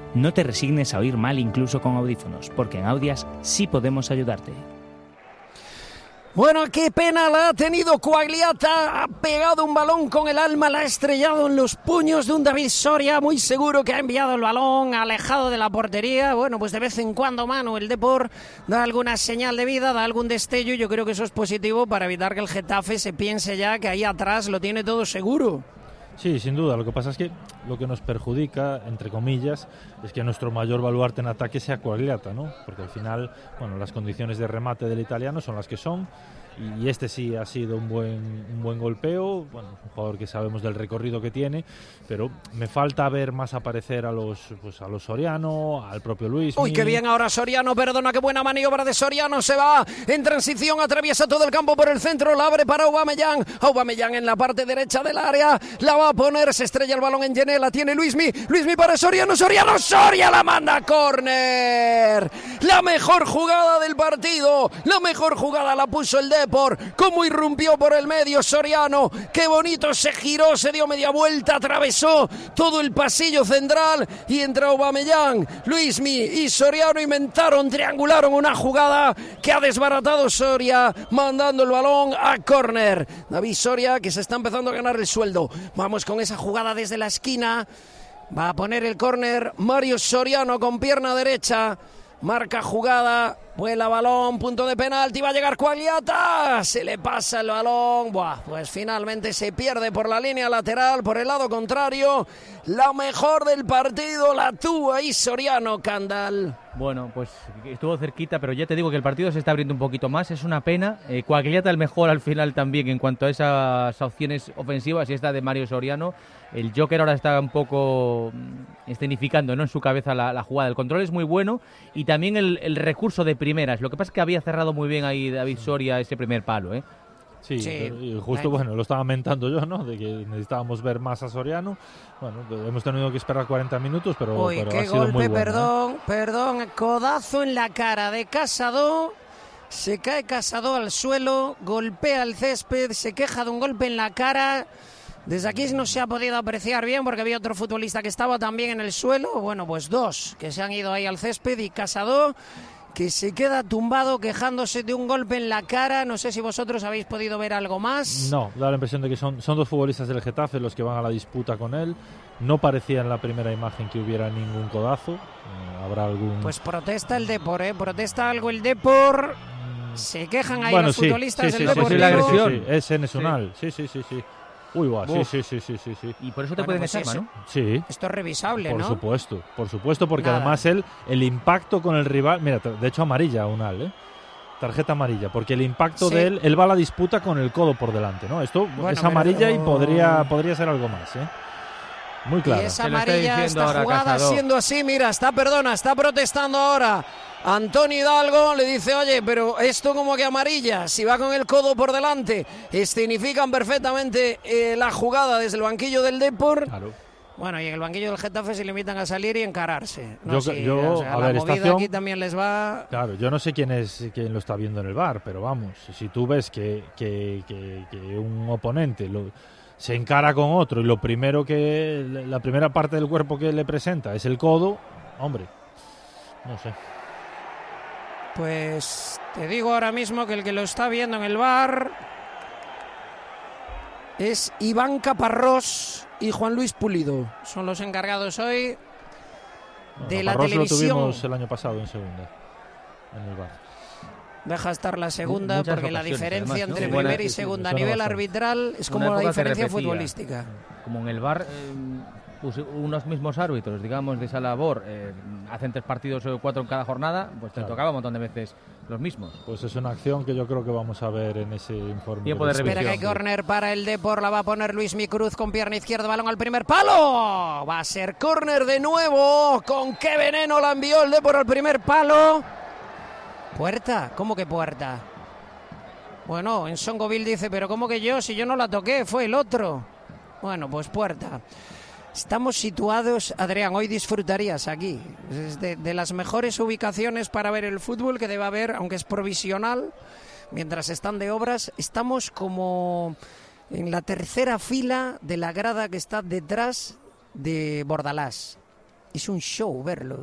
No te resignes a oír mal incluso con audífonos, porque en Audias sí podemos ayudarte. Bueno, qué pena la ha tenido Quagliata, ha pegado un balón con el alma, la ha estrellado en los puños de un David Soria, muy seguro que ha enviado el balón alejado de la portería. Bueno, pues de vez en cuando, Manu, el Depor da alguna señal de vida, da algún destello, y yo creo que eso es positivo para evitar que el Getafe se piense ya que ahí atrás lo tiene todo seguro. Sí, sin duda. Lo que pasa es que lo que nos perjudica, entre comillas, es que nuestro mayor baluarte en ataque sea Quagliata, ¿no? Porque al final, bueno, las condiciones de remate del italiano son las que son, y este sí ha sido un buen golpeo. Bueno, es un jugador que sabemos del recorrido que tiene, pero me falta ver más aparecer a los Soriano, al propio Luis. Uy, qué bien ahora Soriano, perdona, qué buena maniobra de Soriano, se va en transición, atraviesa todo el campo por el centro, la abre para Aubameyang en la parte derecha del área, la va a poner, se estrella el balón en Gené, la tiene Luismi para Soriano, Soria la manda a córner. La mejor jugada del partido, la mejor jugada la puso el Depor, cómo irrumpió por el medio Soriano, qué bonito se giró, se dio media vuelta, atravesó todo el pasillo central y entre Aubameyang, Luismi y Soriano triangularon una jugada que ha desbaratado Soria, mandando el balón a córner. David Soria, que se está empezando a ganar el sueldo. Vamos con esa jugada desde la esquina, va a poner el córner Mario Soriano con pierna derecha, marca jugada, vuela balón, punto de penalti, va a llegar Quagliata, se le pasa el balón, pues finalmente se pierde por la línea lateral, por el lado contrario. La mejor del partido la tuvo ahí Soriano, Candal. Bueno, pues estuvo cerquita, pero ya te digo que el partido se está abriendo un poquito más, es una pena. Quagliata el mejor al final también en cuanto a esas opciones ofensivas, y esta de Mario Soriano. El Joker ahora está un poco escenificando, ¿no?, en su cabeza la jugada. El control es muy bueno y también el recurso de primeras. Lo que pasa es que había cerrado muy bien ahí David Soria ese primer palo, ¿eh? Sí, y justo, bueno, lo estaba mentando yo, ¿no?, de que necesitábamos ver más a Soriano. Bueno, hemos tenido que esperar 40 minutos, pero qué ha sido golpe, muy bueno, perdón, codazo en la cara de Casado, se cae Casado al suelo, golpea el césped, se queja de un golpe en la cara. Desde aquí no se ha podido apreciar bien porque había otro futbolista que estaba también en el suelo, bueno, pues dos que se han ido ahí al césped, y Casado, que se queda tumbado quejándose de un golpe en la cara. No sé si vosotros habéis podido ver algo más. No, da la impresión de que son dos futbolistas del Getafe los que van a la disputa con él. No parecía en la primera imagen que hubiera ningún codazo. Habrá algún... Pues protesta el Depor, protesta algo el Depor. Se quejan ahí los futbolistas del Depor. Sí, la agresión. Es Senesunal, sí. Uy, sí. Y por eso te pueden echar, ¿no? Sí. Esto es revisable, por ¿no? Por supuesto, porque Nada. además el impacto con el rival... Mira, de hecho amarilla a Unal, ¿eh? Tarjeta amarilla, porque el impacto de él va a la disputa con el codo por delante, ¿no? Esto es amarilla y podría ser algo más, ¿eh? Muy claro. Y esa amarilla, esta jugada siendo así, mira, está protestando ahora Antonio Hidalgo, le dice, oye, pero esto como que amarilla, si va con el codo por delante. Escenifican perfectamente la jugada desde el banquillo del Depor. Claro. Bueno, y en el banquillo del Getafe se limitan a salir y encararse. ¿No? A ver, la movida aquí también les va... Claro, yo no sé quién lo está viendo en el VAR, pero vamos, si tú ves que un oponente se encara con otro y la primera parte del cuerpo que le presenta es el codo, hombre, no sé. Pues te digo ahora mismo que el que lo está viendo en el VAR es Iván Caparrós y Juan Luis Pulido. Son los encargados hoy de la televisión. Lo tuvimos el año pasado en segunda, en el VAR. Deja estar la segunda, muchas porque la diferencia además, ¿no? entre primera y segunda a nivel arbitral es como la diferencia futbolística. Como en el VAR, unos mismos árbitros, digamos, de esa labor, hacen 3 partidos o 4 en cada jornada, pues te tocaba un montón de veces los mismos. Pues es una acción que yo creo que vamos a ver en ese informe. Tiempo de revisión. Espera que hay córner para el Depor, la va a poner Luismi Cruz con pierna izquierda, balón al primer palo. Va a ser córner de nuevo. Con qué veneno la envió el Depor al primer palo. ¿Puerta? ¿Cómo que puerta? Bueno, en Songoville dice, pero ¿cómo que yo? Si yo no la toqué, fue el otro. Bueno, pues puerta. Estamos situados, Adrián, hoy disfrutarías aquí. Es de las mejores ubicaciones para ver el fútbol que debe haber, aunque es provisional, mientras están de obras. Estamos como en la tercera fila de la grada que está detrás de Bordalás. es un show verlo,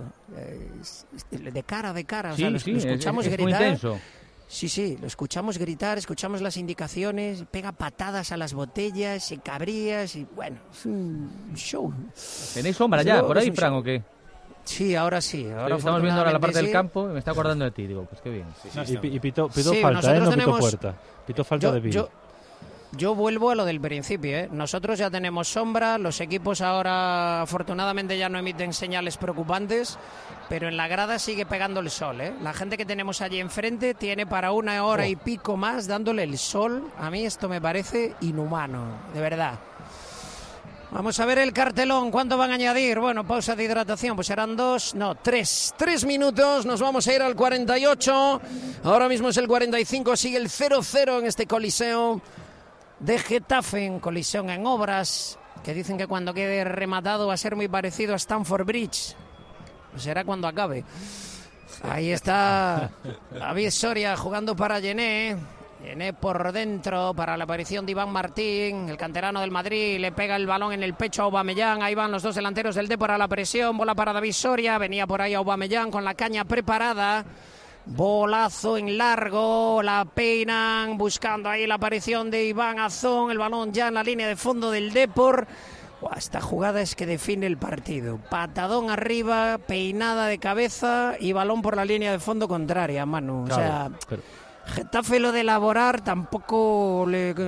de cara, o Sí, sea, lo escuchamos es gritar. muy intenso. Sí, lo escuchamos gritar, escuchamos las indicaciones, pega patadas a las botellas, se cabrías y bueno, es un show. ¿Tenéis sombra ya por ahí, Fran, o qué? Sí, ahora sí. Ahora Estamos viendo ahora la parte del sí. campo y me está acordando de ti, digo, pues qué bien. Y pitó Sí, falta, nosotros no tenemos- pitó puerta. Pitó falta de Bill. Yo vuelvo a lo del principio, ¿eh? Nosotros ya tenemos sombra, los equipos ahora afortunadamente ya no emiten señales preocupantes, pero en la grada sigue pegando el sol, ¿eh? La gente que tenemos allí enfrente tiene para 1 hora y pico más dándole el sol. A mí esto me parece inhumano, de verdad. Vamos a ver el cartelón, ¿cuánto van a añadir? Bueno, pausa de hidratación, pues serán 3 minutos, nos vamos a ir al 48, ahora mismo es el 45, sigue el 0-0 en este Coliseo de Getafe, en colisión en obras, que dicen que cuando quede rematado va a ser muy parecido a Stamford Bridge, será cuando acabe. Ahí está David Soria jugando para Yené por dentro para la aparición de Iván Martín, el canterano del Madrid, le pega el balón en el pecho a Aubameyang, ahí van los dos delanteros del Depor a la presión, bola para David Soria, venía por ahí Aubameyang con la caña preparada, bolazo en largo, la peinan, buscando ahí la aparición de Iván Azón, el balón ya en la línea de fondo del Depor. Esta jugada es que define el partido, patadón arriba, peinada de cabeza y balón por la línea de fondo contraria, Manu, Claro, o sea... pero- Getafe lo de elaborar tampoco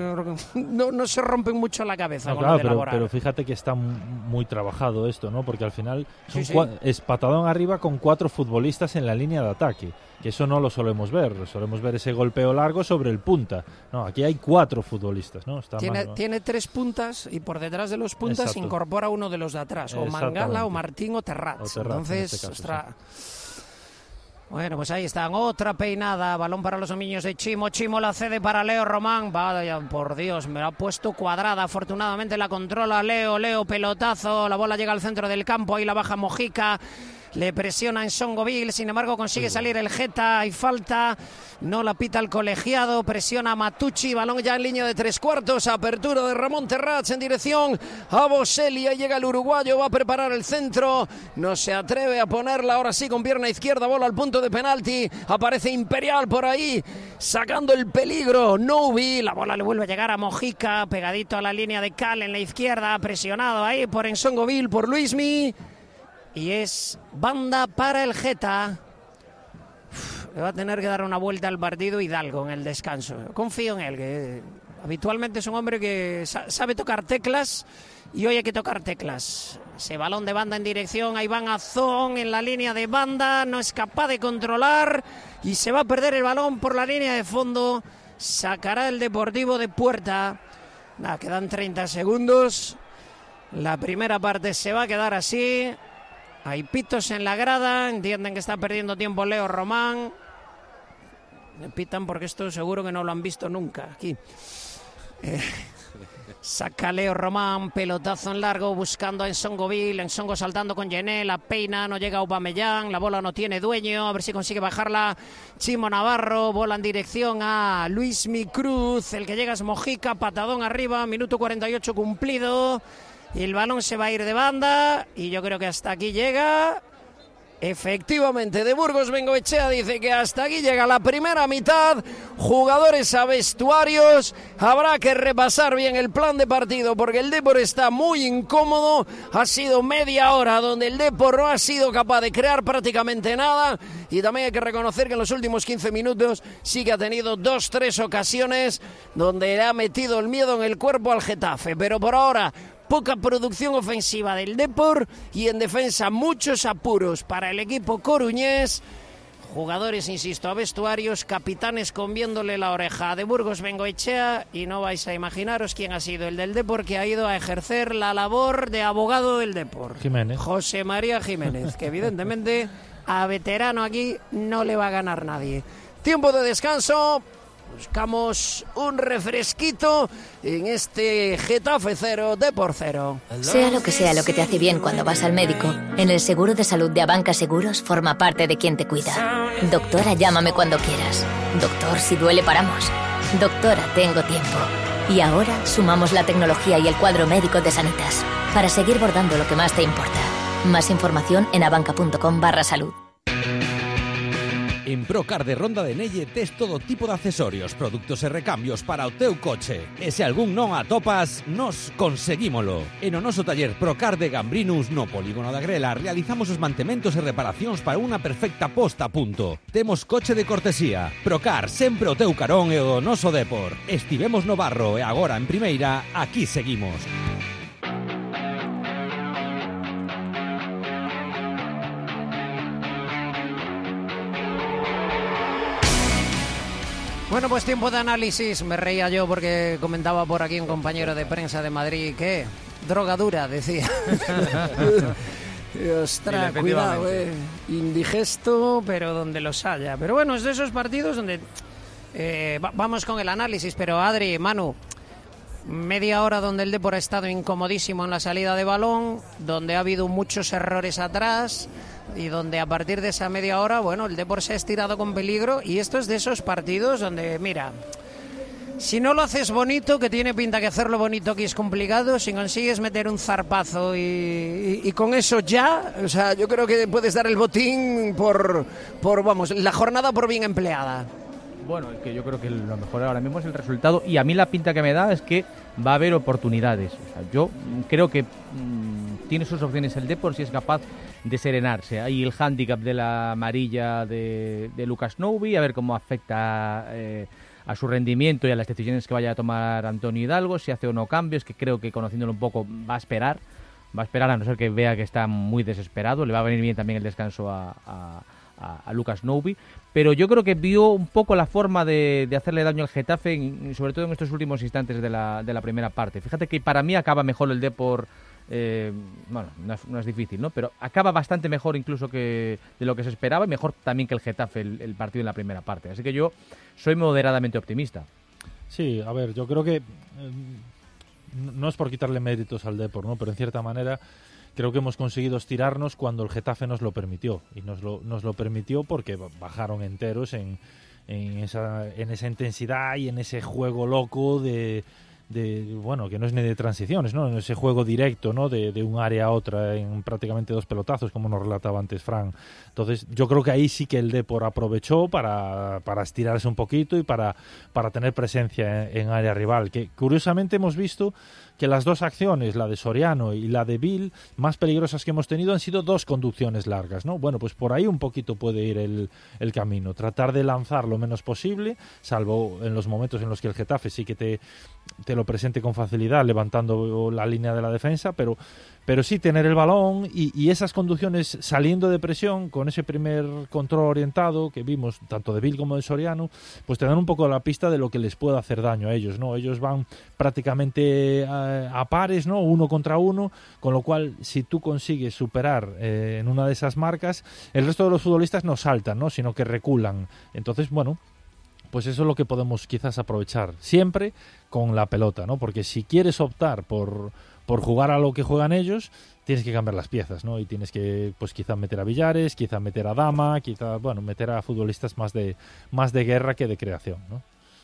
no se rompen mucho la cabeza No, con claro, lo de elaborar. pero fíjate que está muy trabajado esto, ¿no? Porque al final son Sí. es patadón arriba con 4 futbolistas en la línea de ataque, que eso no lo solemos ver ese golpeo largo sobre el punta. No, aquí hay 4 futbolistas, ¿no? Está Tiene 3 puntas y por detrás de los puntas Exacto. incorpora uno de los de atrás, o Mangala, Exactamente. o Martín, o Terrats. O Terrats, en Entonces, este caso, ostras... Bueno, pues ahí están, otra peinada, balón para los niños de Chimo la cede para Leo Román, vaya, por Dios, me la ha puesto cuadrada, afortunadamente la controla Leo, pelotazo, la bola llega al centro del campo, ahí la baja Mojica, le presiona en Songoville, sin embargo consigue salir el Geta, hay falta, no la pita el colegiado, presiona a Matucci, balón ya en línea de 3/4, apertura de Ramón Terrats en dirección a Boselli, ahí llega el uruguayo, va a preparar el centro, no se atreve a ponerla, ahora sí con pierna izquierda, bola al punto de penalti, aparece Imperial por ahí, sacando el peligro, Noubi, la bola le vuelve a llegar a Mojica, pegadito a la línea de Cal en la izquierda, presionado ahí por Ensongoville, por Luismi, y es banda para el Geta. Le va a tener que dar una vuelta al partido Hidalgo en el descanso. Confío en él, que habitualmente es un hombre que sabe tocar teclas y hoy hay que tocar teclas. Ese balón de banda en dirección a Iván Azón en la línea de banda, no es capaz de controlar y se va a perder el balón por la línea de fondo. Sacará el Deportivo de puerta. Quedan 30 segundos. La primera parte se va a quedar así. Hay pitos en la grada, entienden que está perdiendo tiempo Leo Román. Le pitan porque esto seguro que no lo han visto nunca aquí. Saca Leo Román, pelotazo en largo buscando a Ensongoville, Ensongo saltando con Yené, la peina, no llega Aubameyang, la bola no tiene dueño, a ver si consigue bajarla Chimo Navarro, bola en dirección a Luismi Cruz, el que llega es Mojica, patadón arriba, minuto 48 cumplido. Y el balón se va a ir de banda y yo creo que hasta aquí llega. Efectivamente, de Burgos Bengoechea dice que hasta aquí llega la primera mitad. Jugadores a vestuarios. Habrá que repasar bien el plan de partido porque el Depor está muy incómodo. Ha sido media hora donde el Depor no ha sido capaz de crear prácticamente nada. Y también hay que reconocer que en los últimos 15 minutos sí que ha tenido 2-3 ocasiones donde le ha metido el miedo en el cuerpo al Getafe. Pero por ahora... poca producción ofensiva del Depor y en defensa muchos apuros para el equipo coruñés. Jugadores, insisto, a vestuarios, capitanes conviéndole la oreja de Burgos Bengoechea y no vais a imaginaros quién ha sido el del Depor que ha ido a ejercer la labor de abogado del Depor. Jiménez. José María Jiménez, que evidentemente a veterano aquí no le va a ganar nadie. Tiempo de descanso. Buscamos un refresquito en este Getafe 0, Depor 0. Sea lo que te hace bien cuando vas al médico, en el seguro de salud de Abanca Seguros forma parte de quien te cuida. Doctora, llámame cuando quieras. Doctor, si duele paramos. Doctora, tengo tiempo. Y ahora sumamos la tecnología y el cuadro médico de Sanitas para seguir bordando lo que más te importa. Más información en abanca.com/salud. En Procar de Ronda de Nelle tes todo tipo de accesorios, produtos e recambios para o teu coche. E se algún non atopas, nos conseguímolo. En o noso taller Procar de Gambrinus no Polígono da Grela realizamos os mantementos e reparacións para unha perfecta posta a punto. Temos coche de cortesía. Procar, sempre o teu carón e o noso depor. Estivemos no Barro e agora en Primeira, aquí seguimos. Bueno, pues tiempo de análisis. Me reía yo porque comentaba por aquí un compañero de prensa de Madrid que drogadura, decía. Ostras, cuidado, indigesto, pero donde los haya. Pero bueno, es de esos partidos donde vamos con el análisis. Pero Adri, Manu, media hora donde el Depor ha estado incomodísimo en la salida de balón, donde ha habido muchos errores atrás y donde a partir de esa media hora, bueno, el Depor se ha estirado con peligro. Y esto es de esos partidos donde, mira, si no lo haces bonito, que tiene pinta que hacerlo bonito aquí es complicado, si consigues meter un zarpazo y con eso ya, o sea, yo creo que puedes dar el botín por vamos, la jornada por bien empleada. Bueno, es que yo creo que lo mejor ahora mismo es el resultado, y a mí la pinta que me da es que va a haber oportunidades. O sea, yo creo que tiene sus opciones el Depor si es capaz de serenarse. Hay el hándicap de la amarilla de Lucas Noubi, a ver cómo afecta a su rendimiento y a las decisiones que vaya a tomar Antonio Hidalgo, si hace o no cambios, que creo que conociéndolo un poco va a esperar a no ser que vea que está muy desesperado. Le va a venir bien también el descanso a Lucas Noubi, pero yo creo que vio un poco la forma de hacerle daño al Getafe, sobre todo en estos últimos instantes de la primera parte. Fíjate que para mí acaba mejor el Depor, bueno, no es difícil, ¿no? Pero acaba bastante mejor incluso que de lo que se esperaba, y mejor también que el Getafe el partido en la primera parte. Así que yo soy moderadamente optimista. Sí, a ver, yo creo que no es por quitarle méritos al Depor, ¿no? Pero en cierta manera creo que hemos conseguido estirarnos cuando el Getafe nos lo permitió, y nos lo permitió porque bajaron enteros en esa intensidad y en ese juego loco de bueno, que no es ni de transiciones, ¿no? En ese juego directo, ¿no? De un área a otra en prácticamente 2 pelotazos, como nos relataba antes Fran. Entonces, yo creo que ahí sí que el Depor aprovechó para estirarse un poquito y para tener presencia en área rival, que curiosamente hemos visto que las dos acciones, la de Soriano y la de Bill, más peligrosas que hemos tenido han sido 2 conducciones largas, ¿no? Bueno, pues por ahí un poquito puede ir el camino. Tratar de lanzar lo menos posible, salvo en los momentos en los que el Getafe sí que te lo presente con facilidad, levantando la línea de la defensa, pero sí tener el balón y esas conducciones saliendo de presión, con ese primer control orientado que vimos, tanto de Bill como de Soriano, pues te dan un poco la pista de lo que les puede hacer daño a ellos, ¿no? Ellos van prácticamente a pares, ¿no? 1 contra 1, con lo cual si tú consigues superar en una de esas marcas, el resto de los futbolistas no saltan, ¿no? Sino que reculan. Entonces, bueno, pues eso es lo que podemos quizás aprovechar siempre con la pelota, ¿no? Porque si quieres optar por jugar a lo que juegan ellos, tienes que cambiar las piezas, ¿no? Y tienes que, pues quizás meter a Villares, quizás meter a Dama, quizás, bueno, meter a futbolistas más de guerra que de creación, ¿no?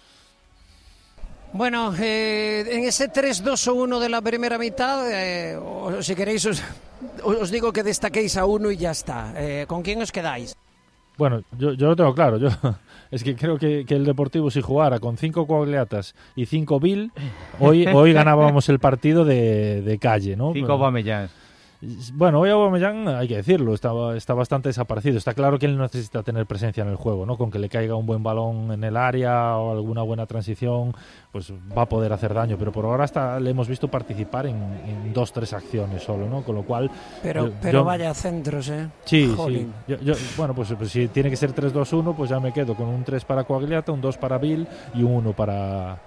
Bueno, en ese 3-2-1 de la primera mitad, o si queréis os digo que destaquéis a uno y ya está. ¿Con quién os quedáis? Bueno, yo lo tengo claro. Es que creo que el Deportivo, si jugara con 5 Coagliatas y 5 Bill, hoy ganábamos el partido de calle, ¿no? 5 Aubameyang. Bueno, hoy Aubameyang, hay que decirlo, está bastante desaparecido. Está claro que él necesita tener presencia en el juego, ¿no? Con que le caiga un buen balón en el área o alguna buena transición, pues va a poder hacer daño. Pero por ahora le hemos visto participar en 2-3 acciones solo, ¿no? Con lo cual... Pero vaya centros, ¿eh? Sí, Jolín. Sí. Bueno, pues si tiene que ser 3-2-1, pues ya me quedo con un 3 para Coagliata, un 2 para Bill y un 1 para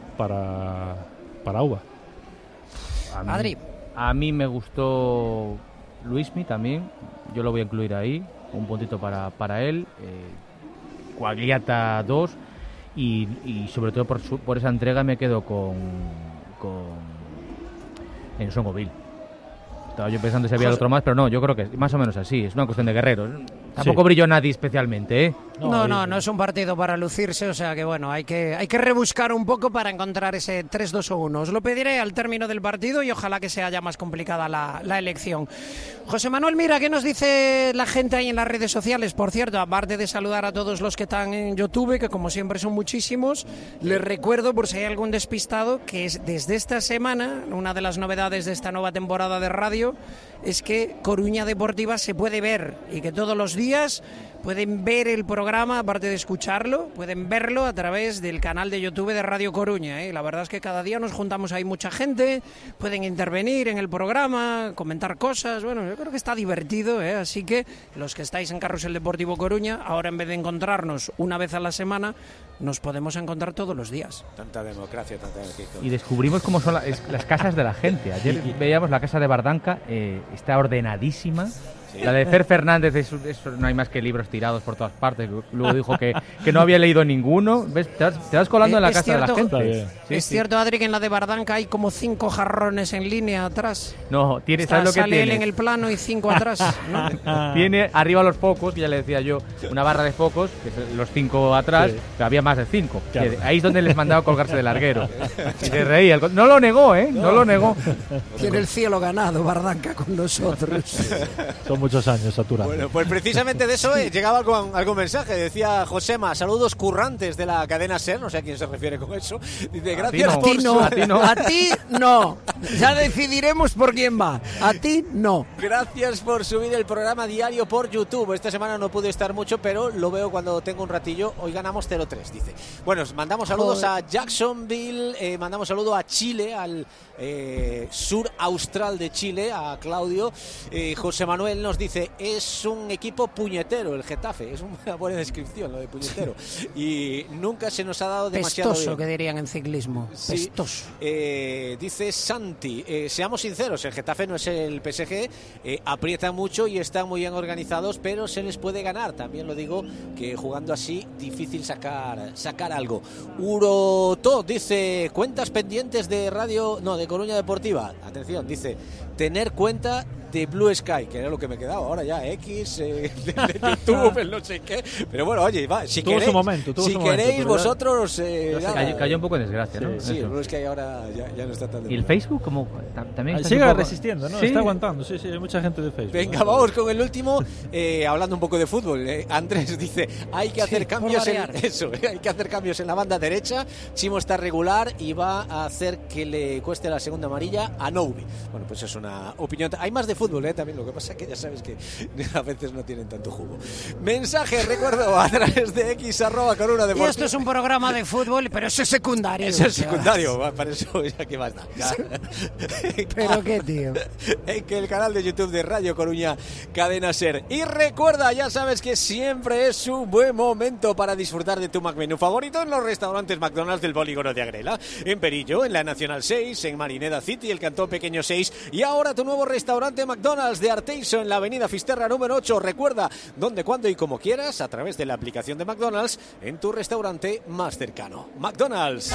Auba. Adri. A mí me gustó Luismi también, yo lo voy a incluir ahí, un puntito para él. Coagliata 2 y sobre todo por esa entrega me quedo con Ensongo Bill. Estaba yo pensando si había otro más, pero no, yo creo que es más o menos así, es una cuestión de guerreros. Tampoco brilló nadie especialmente, ¿eh? No es un partido para lucirse, o sea que bueno, hay que rebuscar un poco para encontrar ese 3-2-1. Os lo pediré al término del partido y ojalá que sea ya más complicada la elección. José Manuel, mira, ¿qué nos dice la gente ahí en las redes sociales? Por cierto, aparte de saludar a todos los que están en YouTube, que como siempre son muchísimos, les recuerdo, por si hay algún despistado, que es desde esta semana, una de las novedades de esta nueva temporada de radio, es que Coruña Deportiva se puede ver y que todos los días pueden ver el programa, aparte de escucharlo, pueden verlo a través del canal de YouTube de Radio Coruña, ¿eh? La verdad es que cada día nos juntamos ahí mucha gente, pueden intervenir en el programa, comentar cosas, bueno, yo creo que está divertido, ¿eh? Así que los que estáis en Carrusel Deportivo Coruña, ahora en vez de encontrarnos una vez a la semana, nos podemos encontrar todos los días. Tanta democracia, tanta anarquía. Y descubrimos cómo son las casas de la gente. Ayer veíamos la casa de Bardanca, está ordenadísima. Sí. La de Fer Fernández, eso no hay más que libros tirados por todas partes. Luego dijo que no había leído ninguno. ¿Ves? Te vas colando en la casa cierto, de la gente. Sí, es cierto, Adri, que en la de Bardanca hay como 5 jarrones en línea atrás. No, ¿sabes lo que sale tiene? Él en el plano y 5 atrás, ¿no? Tiene arriba los focos, que ya le decía yo, una barra de focos, que es los 5 atrás, pero había más de 5. Claro. Ahí es donde les mandaba colgarse del larguero. Y se reía. No lo negó, ¿eh? No lo negó. Tiene el cielo ganado Bardanca con nosotros. Son muchos años saturando. Bueno, pues precisamente de eso llegaba algún mensaje. Decía Josema, saludos currantes de la cadena SER, no sé a quién se refiere con eso. Dice, gracias por A ti no. Ya decidiremos por quién va. A ti no. Gracias por subir el programa diario por YouTube. Esta semana no pude estar mucho, pero lo veo cuando tengo un ratillo. Hoy ganamos 0-3, dice. Bueno, mandamos saludos a Jacksonville, mandamos saludo a Chile, al sur austral de Chile, a Claudio. José Manuel nos dice, es un equipo puñetero el Getafe. Es una buena descripción lo de puñetero. Y nunca se nos ha dado demasiado pestoso, bien. Que dirían en ciclismo. Sí. Pestoso. Dice Santi, seamos sinceros, el Getafe no es el PSG, aprieta mucho y están muy bien organizados, pero se les puede ganar. También lo digo, que jugando así, difícil sacar algo. Uroto dice, cuentas pendientes de de Coruña Deportiva. Atención, dice, tener cuenta de Blue Sky, que era lo que me quedaba ahora ya, X, de YouTube, el no sé qué. Pero bueno, oye, va, si tuvo queréis, su momento, queréis vosotros... cayó un poco en desgracia, ¿no? Sí, el Blue Sky ahora ya no está tan de ¿Y el Facebook como también está sigue resistiendo, ¿no? ¿Sí? Está aguantando, sí, hay mucha gente de Facebook. Venga, vamos con el último, hablando un poco de fútbol. Andrés dice, hay que hacer cambios hay que hacer cambios en la banda derecha. Chimo está regular y va a hacer que le cueste la segunda amarilla a Noubi. Bueno, pues es una opinión. Hay más de fútbol, también, lo que pasa es que ya sabes que a veces no tienen tanto jugo. Mensaje, recuerdo, a través de X @Coruña Deportiva. Y esto es un programa de fútbol, pero eso es secundario. Eso es secundario, para eso ya que más da. Pero qué, tío. En que el canal de YouTube de Radio Coruña, Cadena SER. Y recuerda, ya sabes que siempre es un buen momento para disfrutar de tu McMenú favorito en los restaurantes McDonald's del Polígono de Agrela, en Perillo, en la Nacional 6, en Marineda City, el Cantón Pequeño 6, y ahora tu nuevo restaurante McDonald's de Arteiso en la avenida Fisterra número 8. Recuerda, donde, cuándo y como quieras, a través de la aplicación de McDonald's en tu restaurante más cercano. McDonald's.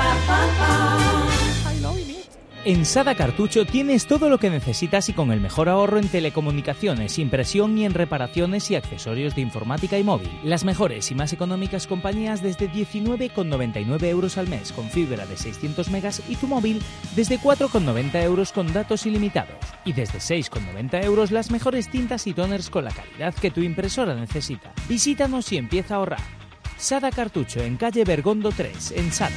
En Sada Cartucho tienes todo lo que necesitas y con el mejor ahorro en telecomunicaciones, impresión y en reparaciones y accesorios de informática y móvil. Las mejores y más económicas compañías desde 19,99 euros al mes con fibra de 600 megas y tu móvil desde 4,90 euros con datos ilimitados. Y desde 6,90 euros las mejores tintas y toners con la calidad que tu impresora necesita. Visítanos y empieza a ahorrar. Sada Cartucho en calle Bergondo 3, en Sada.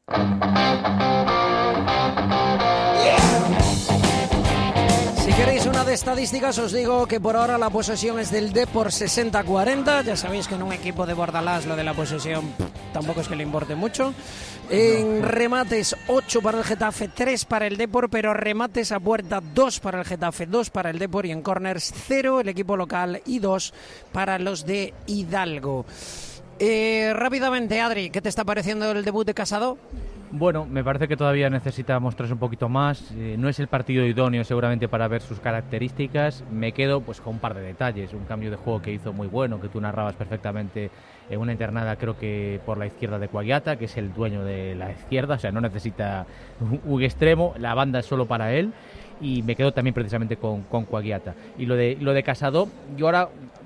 Si queréis una de estadísticas, os digo que por ahora la posesión es del Depor 60-40. Ya sabéis que en un equipo de Bordalás lo de la posesión tampoco es que le importe mucho. En remates, 8 para el Getafe, 3 para el Depor, pero remates a puerta, 2 para el Getafe, 2 para el Depor, y en corners, 0 el equipo local y 2 para los de Hidalgo. Rápidamente, Adri, ¿qué te está pareciendo el debut de Casado? Bueno, me parece que todavía necesita mostrarse un poquito más. No es el partido idóneo seguramente para ver sus características. Me quedo pues con un par de detalles. Un cambio de juego que hizo muy bueno, que tú narrabas perfectamente en una internada, creo que por la izquierda de Coagliata, que es el dueño de la izquierda, o sea, no necesita un extremo, la banda es solo para él. Y me quedo también precisamente con Coagliata. Y lo de Casado, yo ahora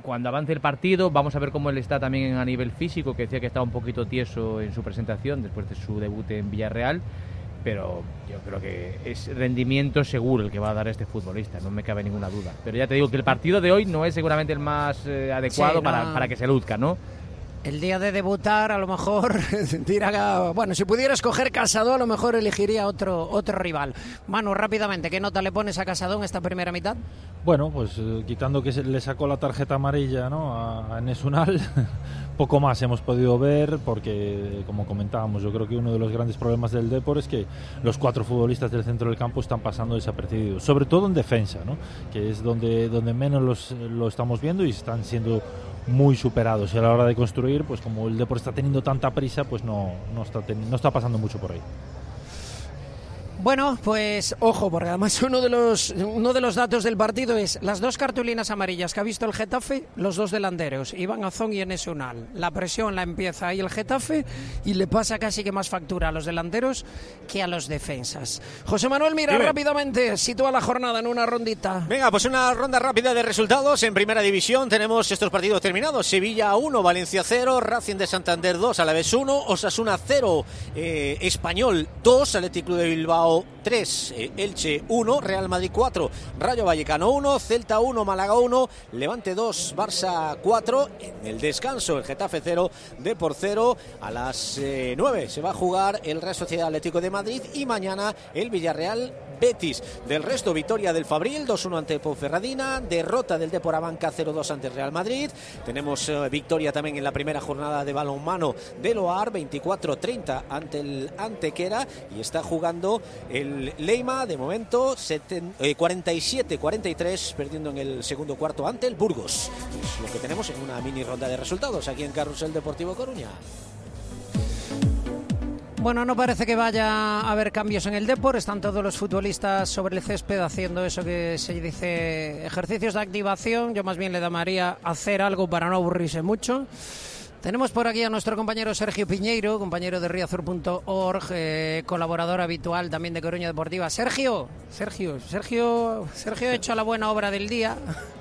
cuando avance el partido vamos a ver cómo él está también a nivel físico, que decía que estaba un poquito tieso en su presentación después de su debut en Villarreal, pero yo creo que es rendimiento seguro el que va a dar este futbolista, no me cabe ninguna duda. Pero ya te digo que el partido de hoy no es seguramente el más adecuado para que se luzca, ¿no? El día de debutar, a lo mejor, bueno, si pudiera escoger Casado, a lo mejor elegiría otro rival. Manu, rápidamente, ¿qué nota le pones a Casado en esta primera mitad? Bueno, pues quitando que le sacó la tarjeta amarilla, ¿no?, a Enes Unal, poco más hemos podido ver, porque, como comentábamos, yo creo que uno de los grandes problemas del Depor es que los 4 futbolistas del centro del campo están pasando desapercibidos, sobre todo en defensa, ¿no?, que es donde menos lo estamos viendo y están siendo muy superados, y a la hora de construir, pues como el Depor está teniendo tanta prisa, pues no está pasando mucho por ahí. Bueno, pues ojo, porque además uno de los datos del partido es las 2 cartulinas amarillas que ha visto el Getafe, los 2 delanteros, Iván Azón y Enes Unal. La presión la empieza ahí el Getafe y le pasa casi que más factura a los delanteros que a los defensas. José Manuel, mira, rápidamente, sitúa la jornada en una rondita. Venga, pues una ronda rápida de resultados. En Primera División tenemos estos partidos terminados. Sevilla 1, Valencia 0, Racing de Santander 2, Alavés 1, Osasuna 0, Español 2, Athletic Club de Bilbao 3, Elche 1, Real Madrid 4, Rayo Vallecano 1, Celta 1, Málaga 1, Levante 2, Barça 4. En el descanso, el Getafe 0, Depor 0. A las 9 se va a jugar el Real Sociedad Atlético de Madrid y mañana el Villarreal Betis. Del resto, victoria del Fabril 2-1 ante Ponferradina, derrota del Depor Abanca 0-2 ante el Real Madrid. Tenemos victoria también en la primera jornada de balonmano del OAR 24-30 ante el Antequera, y está jugando el Leima de momento 47-43, perdiendo en el segundo cuarto ante el Burgos. Es lo que tenemos en una mini ronda de resultados aquí en Carrusel Deportivo Coruña. Bueno, no parece que vaya a haber cambios en el Depor. Están todos los futbolistas sobre el césped haciendo eso que se dice ejercicios de activación. Yo más bien le llamaría hacer algo para no aburrirse mucho. Tenemos por aquí a nuestro compañero Sergio Piñeiro, compañero de riazor.org, colaborador habitual también de Coruña Deportiva. Sergio ha hecho la buena obra del día.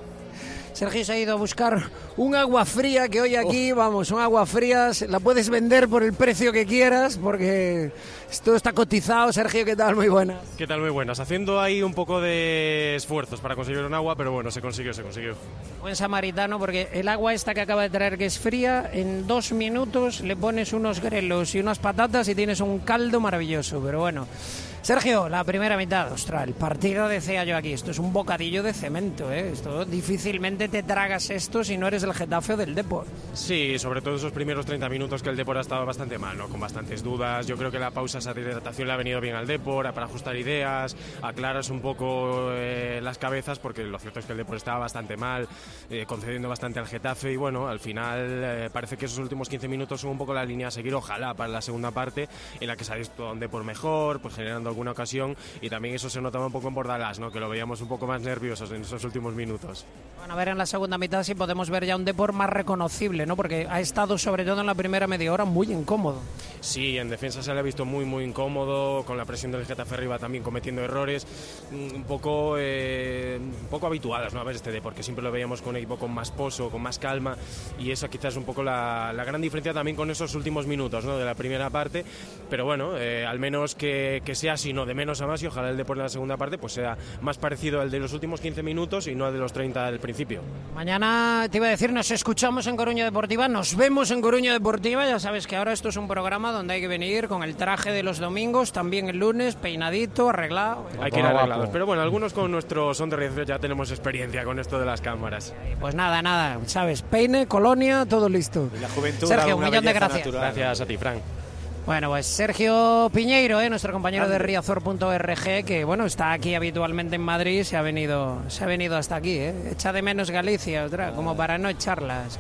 Sergio se ha ido a buscar un agua fría, que hoy aquí, vamos, un agua fría, la puedes vender por el precio que quieras, porque todo está cotizado. Sergio, ¿qué tal? Muy buenas. ¿Qué tal? Muy buenas. Haciendo ahí un poco de esfuerzos para conseguir un agua, pero bueno, se consiguió. Buen samaritano, porque el agua esta que acaba de traer, que es fría, en 2 minutos le pones unos grelos y unas patatas y tienes un caldo maravilloso, pero bueno. Sergio, la primera mitad, ostras, el partido, decía yo aquí, esto es un bocadillo de cemento, ¿eh? Esto difícilmente te tragas esto si no eres del Getafe o del Depor. Sí, sobre todo esos primeros 30 minutos que el Depor ha estado bastante mal, ¿no? Con bastantes dudas. Yo creo que la pausa, esa hidratación le ha venido bien al Depor para ajustar ideas, aclararse un poco las cabezas, porque lo cierto es que el Depor estaba bastante mal, concediendo bastante al Getafe, y bueno, al final parece que esos últimos 15 minutos son un poco la línea a seguir, ojalá, para la segunda parte, en la que se ha visto un Depor mejor, pues generando alguna ocasión, y también eso se notaba un poco en Bordalás, ¿no?, que lo veíamos un poco más nerviosos en esos últimos minutos. Bueno, a ver en la segunda mitad si podemos ver ya un Depor más reconocible, ¿no?, porque ha estado sobre todo en la primera media hora muy incómodo. Sí, en defensa se le ha visto muy incómodo, con la presión del Getafe arriba también cometiendo errores un poco habituales, ¿no?, a ver este Depor, que siempre lo veíamos con un equipo con más pozo, con más calma, y esa quizás es un poco la gran diferencia también con esos últimos minutos, ¿no?, de la primera parte. Pero bueno, al menos que sea así, no de menos a más, y ojalá el Depor en la segunda parte pues sea más parecido al de los últimos 15 minutos y no al de los 30 del principio. Mañana te iba a decir, nos escuchamos en Coruña Deportiva, nos vemos en Coruña Deportiva. Ya sabes que ahora esto es un programa donde hay que venir con el traje de los domingos, también el lunes, peinadito, arreglado. Hay que ir arreglados, pero bueno, algunos con nuestro son de Riazor ya tenemos experiencia con esto de las cámaras. Pues nada, sabes, peine, colonia, todo listo. Y la juventud, Sergio, un millón de gracias. Natural. Gracias a ti, Fran. Bueno, pues Sergio Piñeiro, nuestro compañero de riazor.org, que bueno, está aquí habitualmente en Madrid, se ha venido hasta aquí, echa de menos Galicia, como para no echarlas,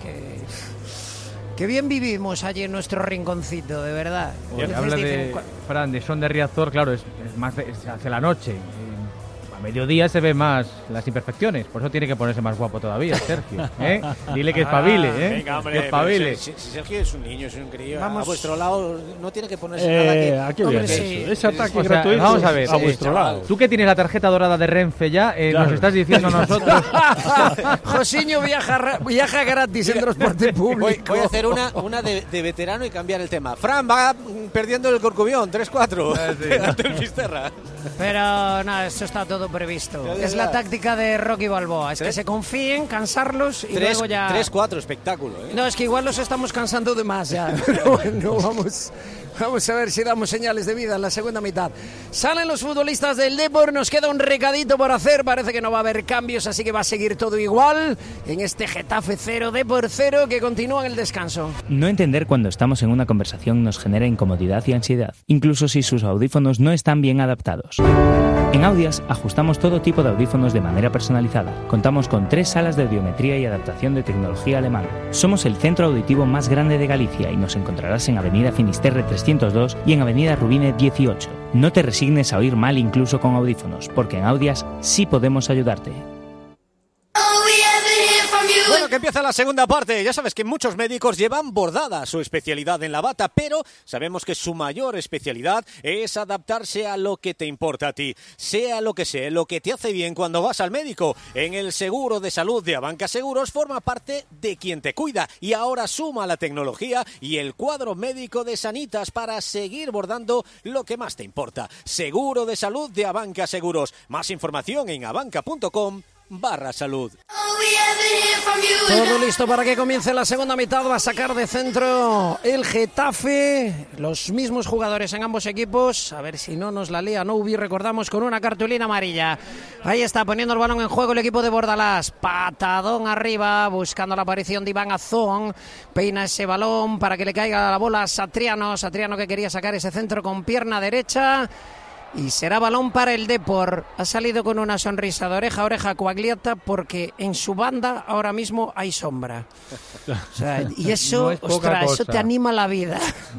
que bien vivimos allí en nuestro rinconcito, de verdad. Habla de Fran, de son de Riazor, claro, es más hacia la noche. mediodía se ve más las imperfecciones, por eso tiene que ponerse más guapo todavía, Sergio. Dile que espabile, Venga, hombre, que espabile. Si Sergio es un niño, es un crío, Vamos. a vuestro lado no tiene que ponerse nada que... Aquí Hombre, viene sí. eso. Ese ataque O sea, gratuito vamos a ver, a vuestro lado. tú que tienes la tarjeta dorada de Renfe ya, Claro. nos estás diciendo a nosotros... Josiño viaja gratis en transporte público. Voy a hacer una de veterano y cambiar el tema. Fran va perdiendo el Corcubión, 3-4 ante el Fisterra. Pero no, eso está todo previsto. Ya, Es ya. la táctica de Rocky Balboa. Es que se confíen, cansarlos y luego ya... 3-4, espectáculo. No, es que igual los estamos cansando de más ya. Pero bueno, vamos a ver si damos señales de vida en la segunda mitad. Salen los futbolistas del Depor, nos queda un recadito por hacer. Parece que no va a haber cambios, así que va a seguir todo igual en este Getafe 0, Depor 0, que continúa en el descanso. No entender cuando estamos en una conversación nos genera incomodidad y ansiedad, incluso si sus audífonos no están bien adaptados. En Audias ajustamos todo tipo de audífonos de manera personalizada. Contamos con 3 salas de audiometría y adaptación de tecnología alemana. Somos el centro auditivo más grande de Galicia y nos encontrarás en Avenida Finisterre 302 y en Avenida Rubine 18. No te resignes a oír mal incluso con audífonos, porque en Audias sí podemos ayudarte. Bueno, que empieza la segunda parte. Ya sabes que muchos médicos llevan bordada su especialidad en la bata, pero sabemos que su mayor especialidad es adaptarse a lo que te importa a ti. Sea lo que sea, lo que te hace bien cuando vas al médico. En el seguro de salud de Abanca Seguros forma parte de quien te cuida y ahora suma la tecnología y el cuadro médico de Sanitas para seguir bordando lo que más te importa. Seguro de salud de Abanca Seguros. Más información en abanca.com/salud. Todo listo para que comience la segunda mitad. Va a sacar de centro el Getafe. Los mismos jugadores en ambos equipos. A ver si no nos la lía Noubi, recordamos, con una cartulina amarilla. Ahí está poniendo el balón en juego el equipo de Bordalás. Patadón arriba, buscando la aparición de Iván Azón. Peina ese balón para que le caiga la bola a Satriano. Satriano que quería sacar ese centro con pierna derecha. Y será balón para el Depor. Ha salido con una sonrisa de oreja a oreja Quagliata porque en su banda ahora mismo hay sombra. O sea, y eso, No es poca ostras, eso cosa. te anima la vida.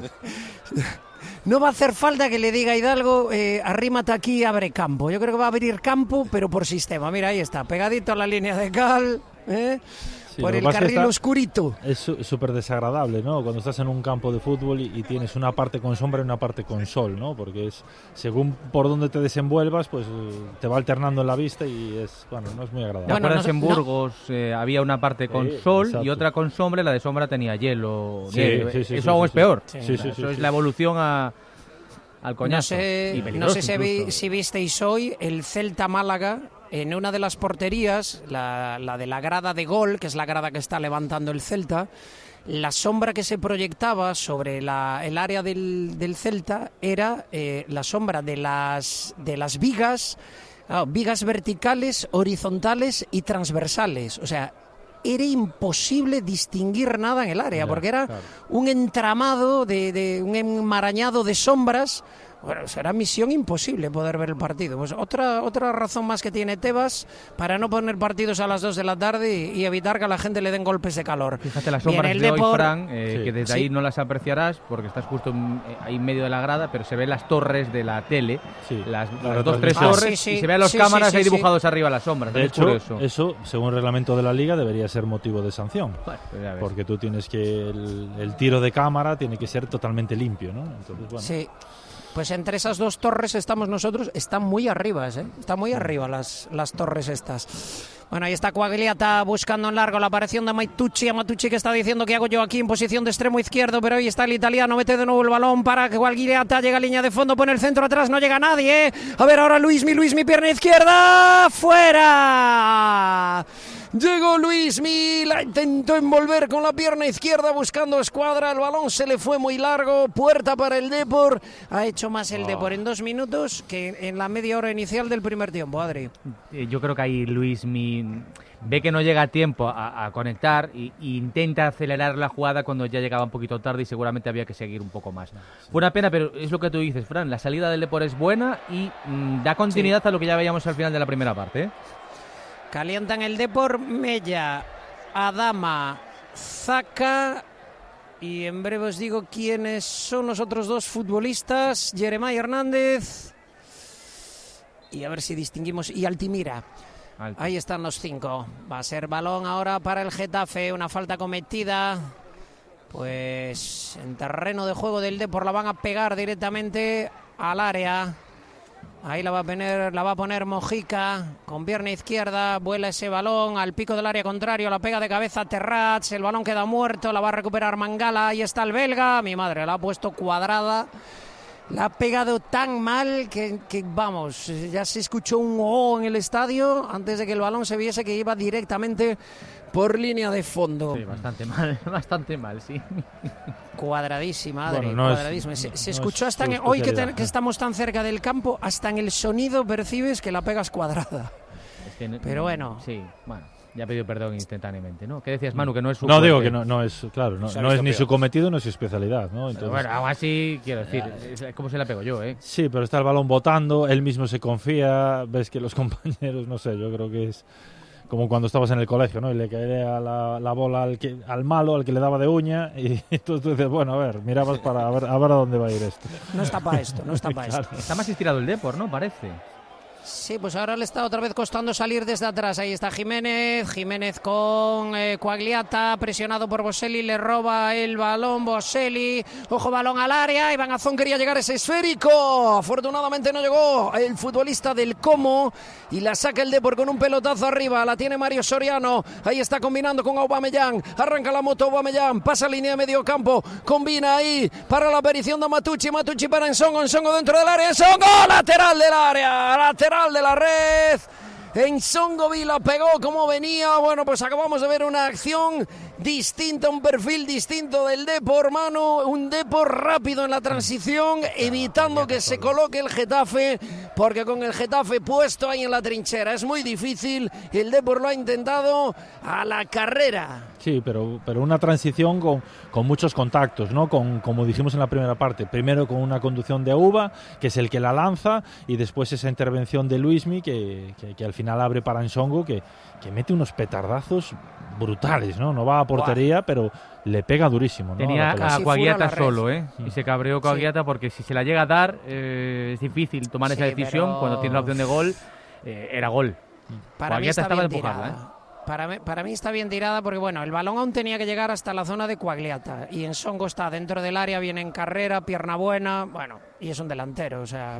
No va a hacer falta que le diga a Hidalgo, arrímate aquí, abre campo. Yo creo que va a abrir campo, pero por sistema. Mira, ahí está, pegadito a la línea de cal, Sí, por lo el que pasa es que carril está- oscurito. Es súper desagradable, ¿no? Cuando estás en un campo de fútbol y tienes una parte con sombra y una parte con sol, ¿no? Porque es según por donde te desenvuelvas, pues te va alternando en la vista y es, bueno, no es muy agradable. ¿Te Bueno, acuerdas no- en Burgos había una parte con Sí, sol exacto. y otra con sombra, y la de sombra tenía hielo, Sí, nieve. sí, sí, Eso sí, aún sí, es sí. peor. Sí, sí, sí, Eso es sí. la evolución al No coñazo. sé, Y no peligroso sé incluso. si visteis hoy el Celta Málaga. En una de las porterías, la de la grada de gol, que es la grada que está levantando el Celta, la sombra que se proyectaba sobre el área del Celta era la sombra de las vigas, vigas verticales, horizontales y transversales. O sea, era imposible distinguir nada en el área, Ya, porque era claro. un entramado, de un enmarañado de sombras. Bueno, será misión imposible poder ver el partido. Pues otra razón más que tiene Tebas para no poner partidos a las 2 de la tarde y evitar que a la gente le den golpes de calor. Fíjate las Bien, sombras el de hoy, Depor- Fran, Sí. que desde Sí. ahí no las apreciarás porque estás justo ahí en medio de la grada, pero se ven las torres de la tele, Sí, las la 2-3 retransmisión. torres, sí, y sí. se ven los Sí, cámaras sí, ahí sí, dibujados arriba las sombras. De es hecho, curioso. eso, según el reglamento de la liga, debería ser motivo de sanción. Bueno, pues ya ves. Porque tú tienes que el tiro de cámara tiene que ser totalmente limpio, ¿no? Entonces, bueno. Sí. Pues entre esas dos torres estamos nosotros. Están muy arriba, Están muy arriba las torres estas. Bueno, ahí está Quagliata buscando en largo la aparición de Maitucci. A Maitucci que está diciendo que hago yo aquí en posición de extremo izquierdo, pero ahí está el italiano, mete de nuevo el balón para que Quagliata llega a línea de fondo, pone el centro atrás, no llega nadie. A ver ahora Luismi, pierna izquierda, fuera. Llegó Luismi, la intentó envolver con la pierna izquierda buscando escuadra, el balón se le fue muy largo, puerta para el Depor. Ha hecho más el Depor en 2 minutos que en la media hora inicial del primer tiempo, Adri. Yo creo que ahí Luismi ve que no llega a tiempo a conectar e intenta acelerar la jugada cuando ya llegaba un poquito tarde y seguramente había que seguir un poco más. Fue una pena, pero es lo que tú dices, Fran, la salida del Depor es buena y da continuidad a lo que ya veíamos al final de la primera parte, ¿eh? Calientan el Depor, Mella, Adama, Zaka y en breve os digo quiénes son los otros dos futbolistas, Jeremai Hernández y a ver si distinguimos, y Altimira. Ahí están los 5. Va a ser balón ahora para el Getafe, una falta cometida. Pues en terreno de juego del Depor la van a pegar directamente al área. Ahí la va a poner Mojica con pierna izquierda, vuela ese balón al pico del área contrario, la pega de cabeza Terrats, el balón queda muerto, la va a recuperar Mangala, ahí está el belga, mi madre, la ha puesto cuadrada, la ha pegado tan mal que vamos, ya se escuchó un oh en el estadio antes de que el balón se viese que iba directamente por línea de fondo. Sí, bastante mal, sí. Cuadradísima, bueno, cuadradísima. Se escuchó hasta hoy que estamos tan cerca del campo, hasta en el sonido percibes que la pegas cuadrada. Es que pero bueno. Sí, bueno, ya ha pedido perdón instantáneamente, ¿no? ¿Qué decías, Manu? Que no es su... No, digo que no es, claro, no es ni su cometido, no es su especialidad, ¿no? Entonces, bueno, aún así, quiero decir, ¿cómo se la pego yo, eh? Sí, pero está el balón botando, él mismo se confía, ves que los compañeros, no sé, yo creo que es como cuando estabas en el colegio, ¿no? Y le caía la bola al malo, al que le daba de uña, y entonces tú dices, bueno, a ver, mirabas para ver a dónde va a ir esto. No está para esto, no está para claro. esto. Está más estirado el Depor, ¿no? Parece. Sí, pues ahora le está otra vez costando salir desde atrás. Ahí está Jiménez con Quagliata, presionado por Boselli, le roba el balón Boselli, ojo balón al área, Iván Azón quería llegar a ese esférico, afortunadamente no llegó el futbolista del Como y la saca el Depor con un pelotazo arriba, la tiene Mario Soriano, ahí está combinando con Aubameyang, arranca la moto Aubameyang, pasa línea de medio campo, combina ahí para la aparición de Matucci para Ensongo dentro del área, Ensongo, lateral del área, lateral de la red, Ensongo la pegó como venía. Bueno, pues acabamos de ver una acción distinta, un perfil distinto del Depor, Manu, un Depor rápido en la transición, evitando que se coloque el Getafe, porque con el Getafe puesto ahí en la trinchera es muy difícil, el Depor lo ha intentado a la carrera. Sí, pero una transición con muchos contactos, ¿no? Como dijimos en la primera parte, primero con una conducción de Uva, que es el que la lanza, y después esa intervención de Luismi, que al final abre para Ensongo, que mete unos petardazos brutales, ¿no? No va a portería, pero le pega durísimo, ¿no? Tenía a Quagliata solo, ¿eh? Y se cabreó Quagliata porque si se la llega a dar, es difícil tomar esa decisión. Pero... cuando tiene la opción de gol, era gol. Quagliata estaba empujada, ¿eh? Para mí está bien tirada porque, bueno, el balón aún tenía que llegar hasta la zona de Quagliata y Ensongo está dentro del área, viene en carrera, pierna buena, bueno, y es un delantero, o sea,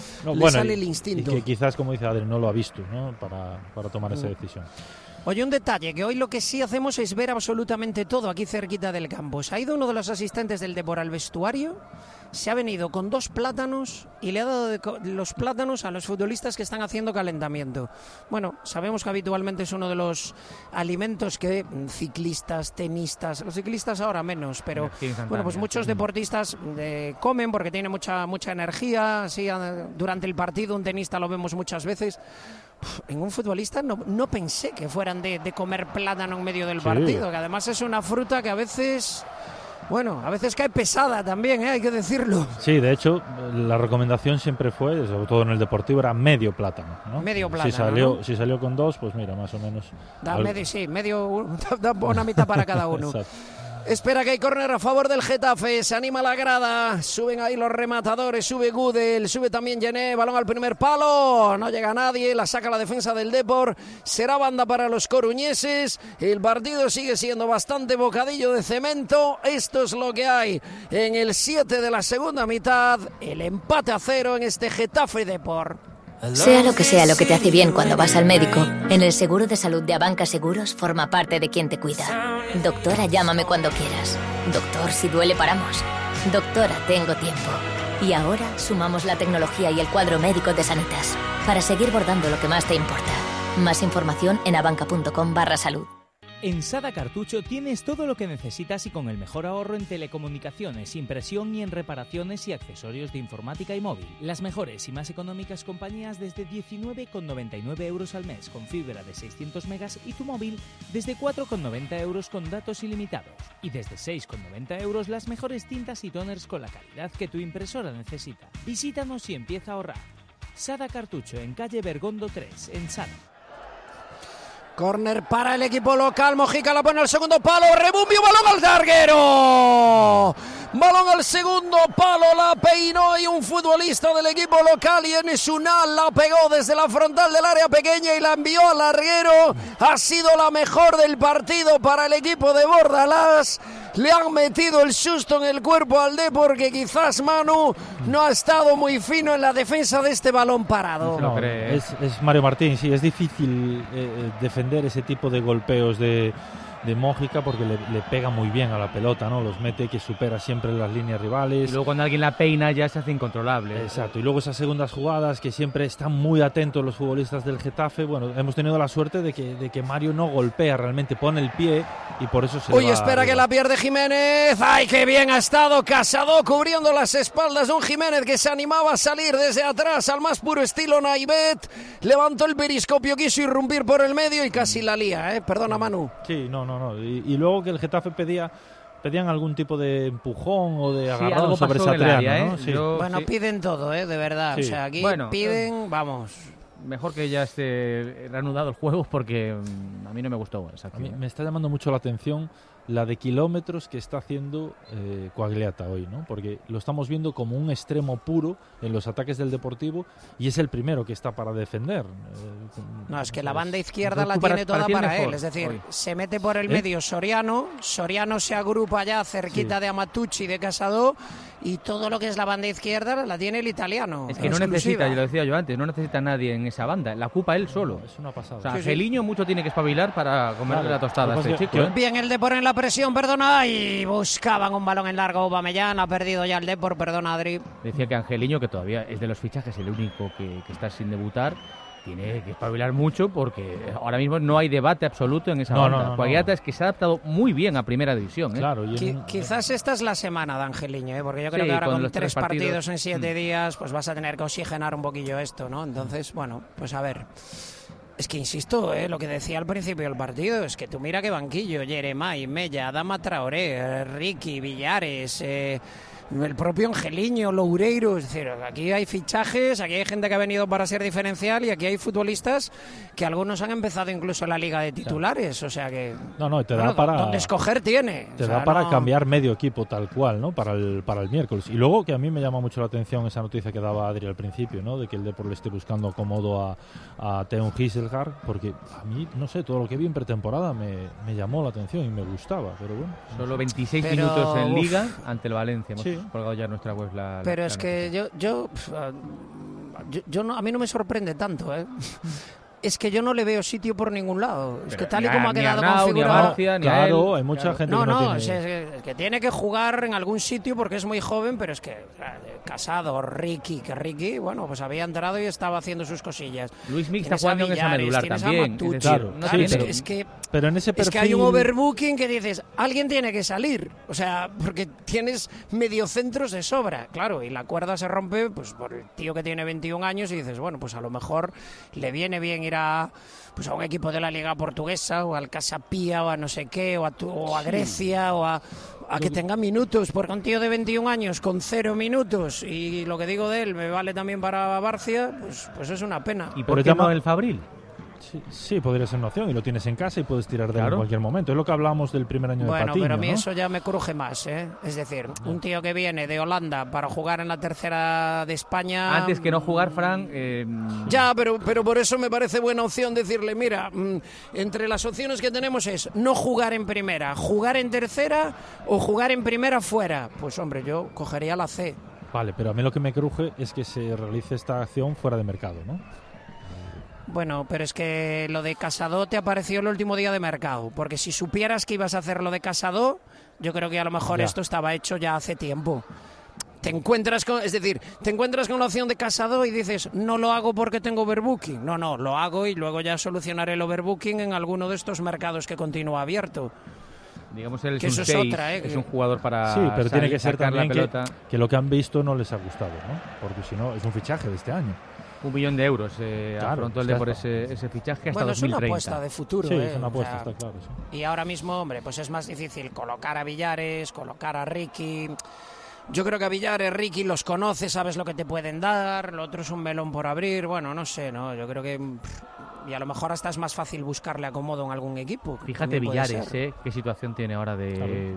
sale el instinto. Y que quizás, como dice Adri, no lo ha visto, ¿no? Para tomar esa decisión. Oye, un detalle, que hoy lo que sí hacemos es ver absolutamente todo aquí cerquita del campo. Se ha ido uno de los asistentes del Depor al vestuario, se ha venido con 2 plátanos y le ha dado los plátanos a los futbolistas que están haciendo calentamiento. Bueno, sabemos que habitualmente es uno de los alimentos que ciclistas, tenistas, los ciclistas ahora menos, pero bueno, pues muchos deportistas comen porque tiene mucha energía, así, durante el partido un tenista lo vemos muchas veces. En un futbolista no pensé que fueran de comer plátano en medio del partido, que además es una fruta que a veces cae pesada también, hay que decirlo. Sí, de hecho, la recomendación siempre fue, sobre todo en el deportivo, era medio plátano, ¿no? Medio plátano, si salió con 2, pues mira, más o menos. Da una mitad para cada uno. Exacto. Espera que hay córner a favor del Getafe, se anima la grada, suben ahí los rematadores, sube Gudel, sube también Gené, balón al primer palo, no llega nadie, la saca la defensa del Depor, será banda para los coruñeses, el partido sigue siendo bastante bocadillo de cemento, esto es lo que hay en el 7 de la segunda mitad, el empate a 0 en este Getafe Depor. Sea lo que te hace bien cuando vas al médico, en el seguro de salud de Abanca Seguros forma parte de quien te cuida. Doctora, llámame cuando quieras. Doctor, si duele paramos. Doctora, tengo tiempo. Y ahora sumamos la tecnología y el cuadro médico de Sanitas para seguir bordando lo que más te importa. Más información en abanca.com/salud. En Sada Cartucho tienes todo lo que necesitas y con el mejor ahorro en telecomunicaciones, impresión y en reparaciones y accesorios de informática y móvil. Las mejores y más económicas compañías desde 19,99 euros al mes con fibra de 600 megas y tu móvil desde 4,90 euros con datos ilimitados. Y desde 6,90 euros las mejores tintas y toners con la calidad que tu impresora necesita. Visítanos y empieza a ahorrar. Sada Cartucho en calle Bergondo 3, en Sada. Córner para el equipo local, Mojica la pone al segundo palo, rebumbio, balón al larguero. Balón al segundo palo, la peinó y un futbolista del equipo local, y en Sunal la pegó desde la frontal del área pequeña y la envió al larguero. Ha sido la mejor del partido para el equipo de Bordalás. Le han metido el susto en el cuerpo al Depor, que quizás Manu no ha estado muy fino en la defensa de este balón parado. No, es Mario Martín, sí, es difícil defender ese tipo de golpeos de Mójica, porque le pega muy bien a la pelota, ¿no? Los mete, que supera siempre las líneas rivales. Y luego cuando alguien la peina ya se hace incontrolable. Exacto, y luego esas segundas jugadas que siempre están muy atentos los futbolistas del Getafe. Bueno, hemos tenido la suerte de que Mario no golpea realmente, pone el pie y por eso se Uy, va espera arriba. que la pierde Jiménez. ¡Ay, qué bien ha estado Casado cubriendo las espaldas de un Jiménez que se animaba a salir desde atrás al más puro estilo Naivet! Levantó el periscopio, quiso irrumpir por el medio y casi la lía, ¿eh? Perdona, Manu. Sí, no. Y luego que el Getafe pedían algún tipo de empujón o de agarrón sobre Satriano, ¿no? Sí. Bueno, piden todo, de verdad. Sí. O sea, aquí piden, vamos. Mejor que ya esté reanudado el juego, porque a mí no me gustó esa acción. A mí me está llamando mucho la atención la de kilómetros que está haciendo Quagliata hoy, ¿no? Porque lo estamos viendo como un extremo puro en los ataques del Deportivo y es el primero que está para defender. No, es que la banda izquierda la tiene toda para él, es decir, se mete por el medio Soriano se agrupa ya cerquita de Amatucci y de Casado, y todo lo que es la banda izquierda la tiene el italiano. Es que no necesita, ya lo decía yo antes, no necesita nadie en esa banda, la ocupa él solo. Es una pasada. O sea, Angeliño mucho tiene que espabilar para comerle la tostada a este chico. Bien el Depor en la presión, perdona, y buscaban un balón en largo. Aubameyang ha perdido ya el Depor, perdona, Adri. Decía que Angeliño, que todavía es de los fichajes el único que está sin debutar, tiene que espabilar mucho, porque ahora mismo no hay debate absoluto en esa banda. Quagliata es que se ha adaptado muy bien a Primera División. Claro, quizás esta es la semana de Angeliño, porque yo creo que ahora con 3 partidos en 7 días pues vas a tener que oxigenar un poquillo esto, ¿no? Entonces, bueno, pues a ver. Es que insisto, lo que decía al principio del partido, es que tú mira qué banquillo: Yeremay, Mella, Adama Traoré, Ricky, Villares, el propio Angeliño, Loureiro. Es decir, aquí hay fichajes, aquí hay gente que ha venido para ser diferencial, y aquí hay futbolistas que algunos han empezado incluso en la liga de titulares. O sea que te da para donde escoger tiene. Te da para cambiar medio equipo tal cual, ¿no? Para el miércoles. Y luego, que a mí me llama mucho la atención esa noticia que daba Adri al principio, ¿no? De que el Depor le esté buscando acomodo a Teun Gieselgaard, porque a mí, no sé, todo lo que vi en pretemporada me llamó la atención y me gustaba, pero bueno. Solo 26 minutos en Liga ante el Valencia. Sí. Colgado ya en nuestra web pero es que yo no, a mí no me sorprende tanto, Es que yo no le veo sitio por ningún lado. Es que tal y como ha quedado configurado. Claro, hay mucha gente que no tiene. Es que tiene que jugar en algún sitio porque es muy joven, pero es que Casado, Ricky, bueno, pues había entrado y estaba haciendo sus cosillas. Luis Mix está jugando en esa medular también. Claro, pero en ese perfil... Es que hay un overbooking que dices, alguien tiene que salir. O sea, porque tienes mediocentros de sobra. Claro, y la cuerda se rompe pues por el tío que tiene 21 años y dices, bueno, pues a lo mejor le viene bien ir a un equipo de la Liga Portuguesa, o al Casa Pia, o a no sé qué, o a Grecia, o a que tenga minutos, porque un tío de 21 años con 0 minutos, y lo que digo de él me vale también para Barcia, pues es una pena. ¿Y por qué no el Fabril? Sí, podría ser una opción, y lo tienes en casa y puedes tirar de él en cualquier momento. Es lo que hablábamos del primer año de Patiño. Bueno, pero a mí ¿no? eso ya me cruje más, Es decir, un tío que viene de Holanda para jugar en la tercera de España... Antes que no jugar, Fran... Ya, pero por eso me parece buena opción decirle, mira, entre las opciones que tenemos es no jugar en primera, jugar en tercera o jugar en primera fuera. Pues hombre, yo cogería la C. Vale, pero a mí lo que me cruje es que se realice esta acción fuera de mercado, ¿no? Bueno, pero es que lo de Casado te apareció el último día de mercado, porque si supieras que ibas a hacer lo de Casado, yo creo que a lo mejor esto estaba hecho ya hace tiempo. Te encuentras con la opción de Casado y dices, no lo hago porque tengo overbooking. No, lo hago y luego ya solucionaré el overbooking en alguno de estos mercados que continúa abierto. Digamos, él que es eso un 6, es otra, es un jugador para... Sí, pero tiene que ser también que lo que han visto no les ha gustado, ¿no? Porque si no, es un fichaje de este año. 1 millón de euros afrontó el Depor ese fichaje hasta 2030. Es una apuesta de futuro. Sí, es una apuesta, está claro. Sí. Y ahora mismo, hombre, pues es más difícil colocar a Villares, colocar a Ricky. Yo creo que a Villares, Ricky los conoces, sabes lo que te pueden dar, lo otro es un melón por abrir, bueno, no sé, ¿no? Yo creo que... Y a lo mejor hasta es más fácil buscarle acomodo en algún equipo. Fíjate Villares, qué situación tiene ahora de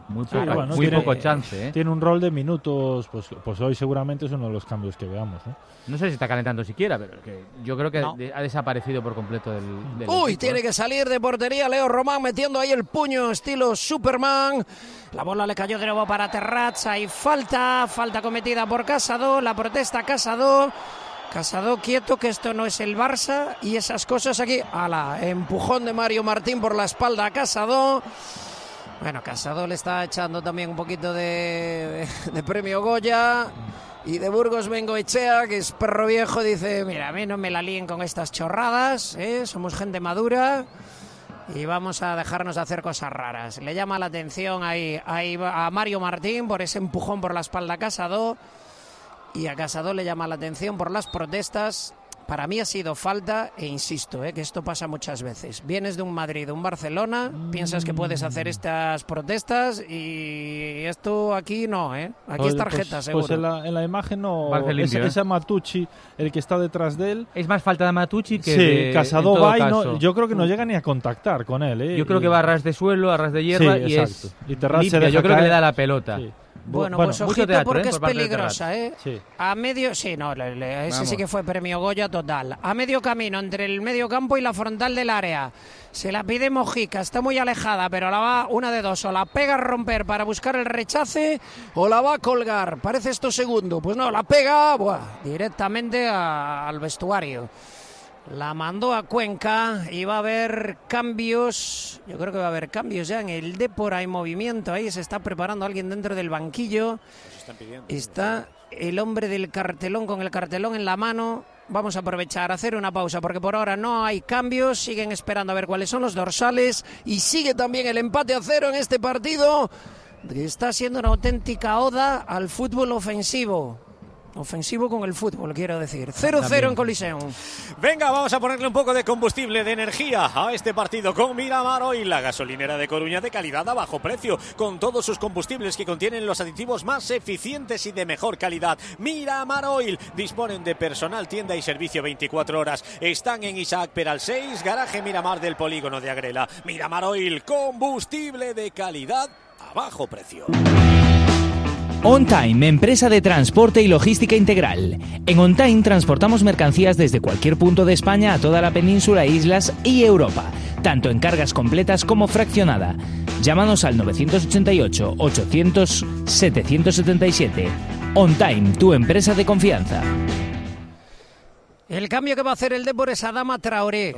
Muy tiene, poco chance, ¿eh? Tiene un rol de minutos, pues hoy seguramente es uno de los cambios que veamos, ¿no? No sé si está calentando siquiera, pero que yo creo que ha desaparecido por completo del Uy, equipo, tiene que salir de portería Leo Román metiendo ahí el puño estilo Superman. La bola le cayó de nuevo para Terrats. Hay falta cometida por Casado. La protesta Casado. Casado quieto, que esto no es el Barça y esas cosas aquí. ¡Hala! Empujón de Mario Martín por la espalda a Casado. Bueno, Casado le está echando también un poquito de premio Goya. Y de Burgos Bengoechea, que es perro viejo, dice: mira, a mí no me la líen con estas chorradas, somos gente madura y vamos a dejarnos de hacer cosas raras. Le llama la atención ahí a Mario Martín por ese empujón por la espalda a Casado, y a Casado le llama la atención por las protestas. Para mí ha sido falta, e insisto, que esto pasa muchas veces. Vienes de un Madrid, de un Barcelona, piensas que puedes hacer estas protestas y esto aquí no, Aquí es tarjeta, seguro. Pues en la imagen no, limpio, ese Matucci, el que está detrás de él. Es más falta de Matucci que de Casado va y no, yo creo que no llega ni a contactar con él. Yo creo que va a ras de suelo, a ras de hierba, y exacto. Y Terrat limpia, yo creo que le da la pelota. Sí. Bueno, pues ojito teatro, porque es peligrosa, Sí. A medio... Sí, no, ese sí que fue premio Goya total. A medio camino, entre el medio campo y la frontal del área. Se la pide Mojica, está muy alejada, pero la va una de dos. O la pega a romper para buscar el rechace, o la va a colgar. Parece esto segundo. Pues no, la pega directamente al vestuario. La mandó a Cuenca y va a haber cambios. Yo creo que va a haber cambios ya en el Depor. Hay movimiento ahí, se está preparando alguien dentro del banquillo. Está el hombre del cartelón con el cartelón en la mano. Vamos a aprovechar, hacer una pausa, porque por ahora no hay cambios. Siguen esperando a ver cuáles son los dorsales. Y sigue también el empate a 0 en este partido, que está siendo una auténtica oda al fútbol ofensivo. Ofensivo con el fútbol, quiero decir. 0-0 en Coliseum. Venga, vamos a ponerle un poco de combustible, de energía a este partido con Miramar Oil, la gasolinera de Coruña de calidad a bajo precio, con todos sus combustibles que contienen los aditivos más eficientes y de mejor calidad. Miramar Oil, disponen de personal, tienda y servicio 24 horas. Están en Isaac Peral 6, garaje Miramar del polígono de Agrela. Miramar Oil, combustible de calidad a bajo precio. On Time, empresa de transporte y logística integral. En On Time transportamos mercancías desde cualquier punto de España a toda la península, islas y Europa, tanto en cargas completas como fraccionada. Llámanos al 988 800 777. On Time, tu empresa de confianza. El cambio que va a hacer el Depor es Adama Traoré,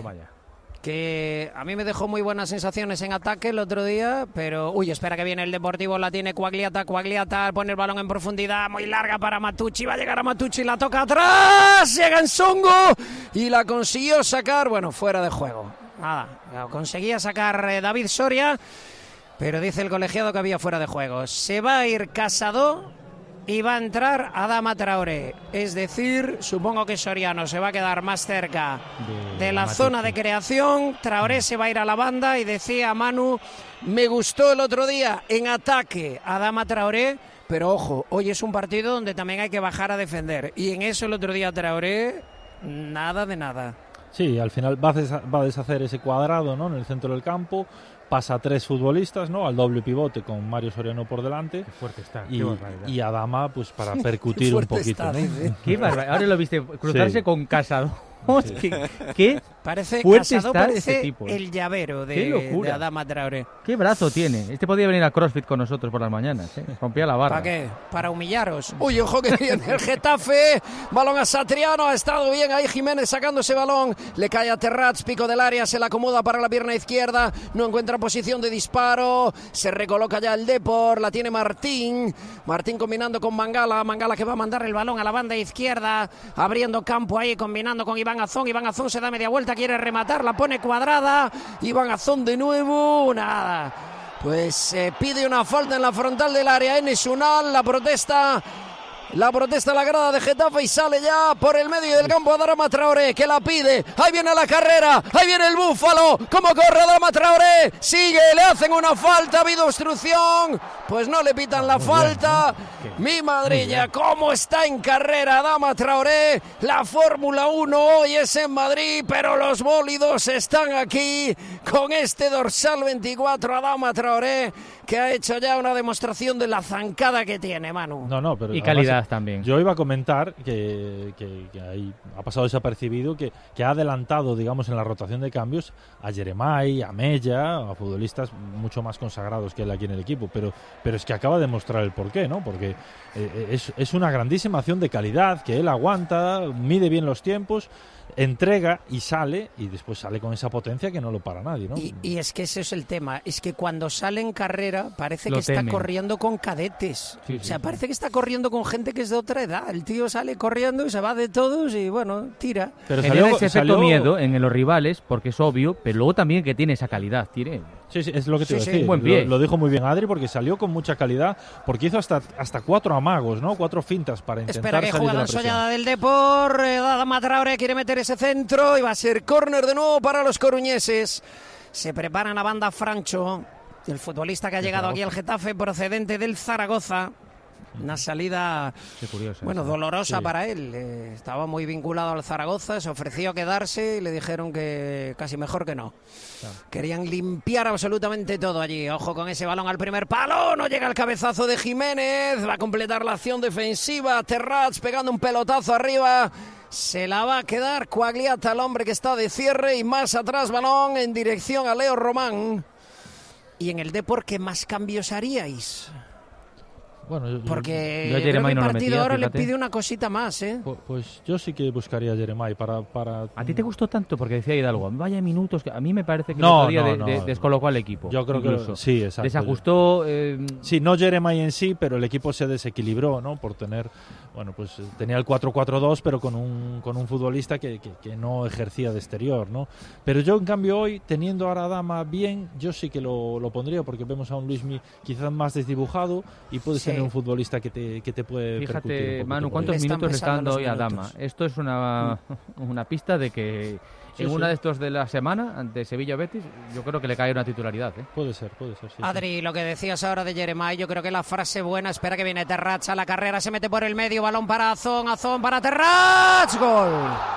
que a mí me dejó muy buenas sensaciones en ataque el otro día, pero espera que viene el Deportivo, la tiene Quagliata pone el balón en profundidad, muy larga para Matucci, va a llegar a Matucci, la toca atrás, llega Nsongo y la consiguió sacar, fuera de juego. Nada, conseguía sacar David Soria, pero dice el colegiado que había fuera de juego. Se va a ir Casado y va a entrar Adama Traoré. Es decir, supongo que Soriano se va a quedar más cerca de la zona de creación. Traoré se va a ir a la banda y decía Manu, me gustó el otro día en ataque Adama Traoré, pero ojo, hoy es un partido donde también hay que bajar a defender. Y en eso el otro día Traoré, nada de nada. Sí, al final va a deshacer ese cuadrado, ¿no?, en el centro del campo. Pasa a 3 futbolistas, ¿no?, al doble pivote con Mario Soriano por delante. Qué fuerte está. Y Adama, pues para percutir un poquito. Está, ¿no? Qué barbaridad. Ahora lo viste cruzarse con Casado. Sí. ¿Qué? Parece fuerte Casado, está parece ese tipo. el llavero Qué de locura. Adama Traoré. ¿Qué brazo tiene? Este podía venir a CrossFit con nosotros por las mañanas, ¿eh? Rompía la barra. ¿Para qué? Para humillaros. Uy, ojo que viene el Getafe. Balón a Satriano. Ha estado bien ahí Jiménez sacando ese balón. Le cae a Terrats, pico del área. Se la acomoda para la pierna izquierda. No encuentra posición de disparo. Se recoloca ya el Depor. La tiene Martín. Martín combinando con Mangala. Mangala que va a mandar el balón a la banda izquierda. Abriendo campo ahí, combinando con Iván Azón. Iván Azón se da media vuelta. Quiere rematar. La pone cuadrada. Iván Azón de nuevo. Nada. Pues pide una falta en la frontal del área. Enes Unal, la protesta la grada de Getafe y sale ya por el medio del campo Adama Traoré, que la pide. Ahí viene la carrera, ahí viene el Búfalo. ¿Cómo corre Adama Traoré? Sigue, le hacen una falta, ha habido obstrucción. Pues no le pitan la falta. Mi madrilla, cómo está en carrera Adama Traoré. La Fórmula 1 hoy es en Madrid, pero los bólidos están aquí. con este dorsal 24, Adama Traoré, que ha hecho ya una demostración de la zancada que tiene, Manu. No, pero y calidad también. Yo iba a comentar que ahí ha pasado desapercibido, que ha adelantado, digamos, en la rotación de cambios a Jeremai, a Mella, a futbolistas mucho más consagrados que él aquí en el equipo, pero es que acaba de mostrar el porqué, ¿no? Porque es una grandísima acción de calidad, que él aguanta, mide bien los tiempos, entrega y sale, y después sale con esa potencia que no lo para nadie, ¿no? Y es que ese es el tema, es que cuando sale en carrera parece Lo que está temen. corriendo con cadetes, Sí, o sea, sí. parece que está corriendo con gente que es de otra edad, el tío sale corriendo y se va de todos y bueno, tira. Pero Genera ese efecto miedo en los rivales, porque es obvio, pero luego también que tiene esa calidad, tiene... Sí, es lo que te iba a Sí, decir. buen pie. Lo dijo muy bien Adri, porque salió con mucha calidad, porque hizo hasta 4 amagos, ¿no? 4 fintas para intentar Espera que salir de juega la la presión. sollada del Depor, Adama Traoré quiere meter ese centro y va a ser córner de nuevo para los coruñeses. Se prepara en la banda Francho, el futbolista que ha llegado aquí al Getafe procedente del Zaragoza. Una salida, Qué curioso. bueno, eso. dolorosa Sí. para él. Estaba muy vinculado al Zaragoza, se ofreció a quedarse y le dijeron que casi mejor que no. Querían limpiar absolutamente todo allí. Ojo con ese balón al primer palo, no llega el cabezazo de Jiménez, va a completar la acción defensiva. Terrats pegando un pelotazo arriba. Se la va a quedar Quagliata, el hombre que está de cierre, y más atrás balón en dirección a Leo Román. Y en el Depor, ¿qué más cambios haríais? Bueno, Porque yo a creo que Jeremai el no lo partido metía, ahora fíjate. le pide una cosita más, ¿eh? Pues yo sí que buscaría a Jeremai para... ¿A ti te gustó tanto? Porque decía Hidalgo, vaya minutos, que a mí me parece que No, el otro día no. descolocó al equipo. Yo creo incluso. que sí, exacto. Desajustó... Sí, no Jeremai en sí, pero el equipo se desequilibró, ¿no? Por tener, bueno, pues tenía el 4-4-2, pero con un futbolista que no ejercía de exterior, ¿no? Pero yo, en cambio, hoy, teniendo ahora a Adama bien, yo sí que lo pondría, porque vemos a un Luismi quizás más desdibujado y puedes Sí. tener un futbolista que te puede percutir Fíjate, un poquito Manu, por ¿cuántos ahí. Le están minutos le está pesando dando los hoy a Dama? minutos. Esto es una pista de que Sí, en sí. una de estos de la semana, ante Sevilla-Betis, yo creo que le cae una titularidad, ¿eh? Puede ser, sí. Adri, lo que decías ahora de Jeremai, yo creo que la frase buena, espera que viene Terrats a la carrera, se mete por el medio, balón para Azón para Terrats, gol.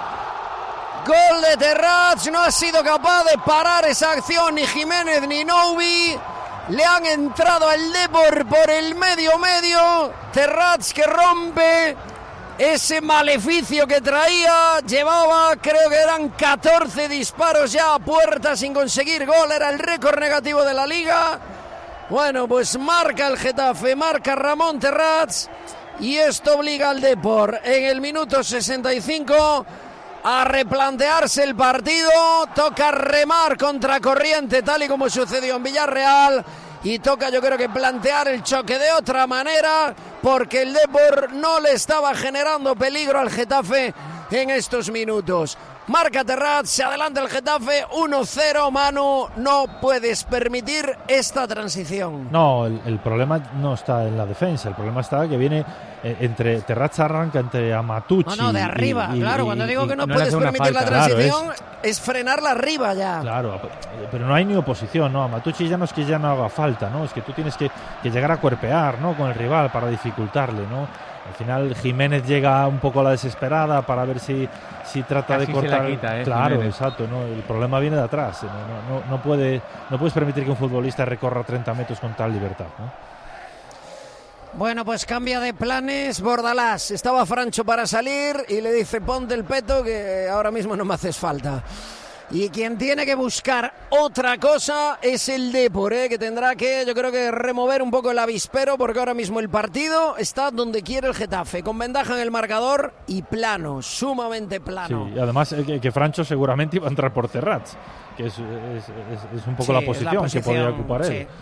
Gol de Terrats, no ha sido capaz de parar esa acción ni Jiménez ni Noubi. Le han entrado al Depor por el medio. Terrats que rompe ese maleficio que traía. Llevaba, creo que eran 14 disparos ya a puerta sin conseguir gol. Era el récord negativo de la liga. Bueno, pues marca el Getafe, marca Ramón Terrats. Y esto obliga al Depor en el minuto 65 a replantearse el partido. Toca remar contra corriente, tal y como sucedió en Villarreal. Y toca, yo creo que plantear el choque de otra manera, porque el Depor no le estaba generando peligro al Getafe en estos minutos. Marca Terrats, se adelanta el Getafe 1-0, Manu, no puedes permitir esta transición. No, el problema no está en la defensa, el problema está que viene entre Terrats arranca entre Amatucci. No, de arriba, claro, cuando digo que no no le puedes hace una permitir la falta. transición, es frenarla arriba ya. Claro, pero no hay ni oposición, ¿no? Amatucci ya no es que ya no haga falta, ¿no? Es que tú tienes que llegar a cuerpear, ¿no? Con el rival para dificultarle, ¿no? Al final Jiménez llega un poco a la desesperada para ver si trata Casi de cortar. se la quita, claro, Jiménez. exacto, ¿no? El problema viene de atrás. No puedes permitir que un futbolista recorra 30 metros con tal libertad, ¿no? Bueno, pues cambia de planes Bordalás. Estaba Francho para salir y le dice, ponte el peto que ahora mismo no me haces falta. Y quien tiene que buscar otra cosa es el Depor, que tendrá que, yo creo que remover un poco el avispero, porque ahora mismo el partido está donde quiere el Getafe, con ventaja en el marcador y plano, sumamente plano. Sí, y además que Francho seguramente iba a entrar por Terrats, que es un poco Sí, la es posición que podía ocupar él. sí.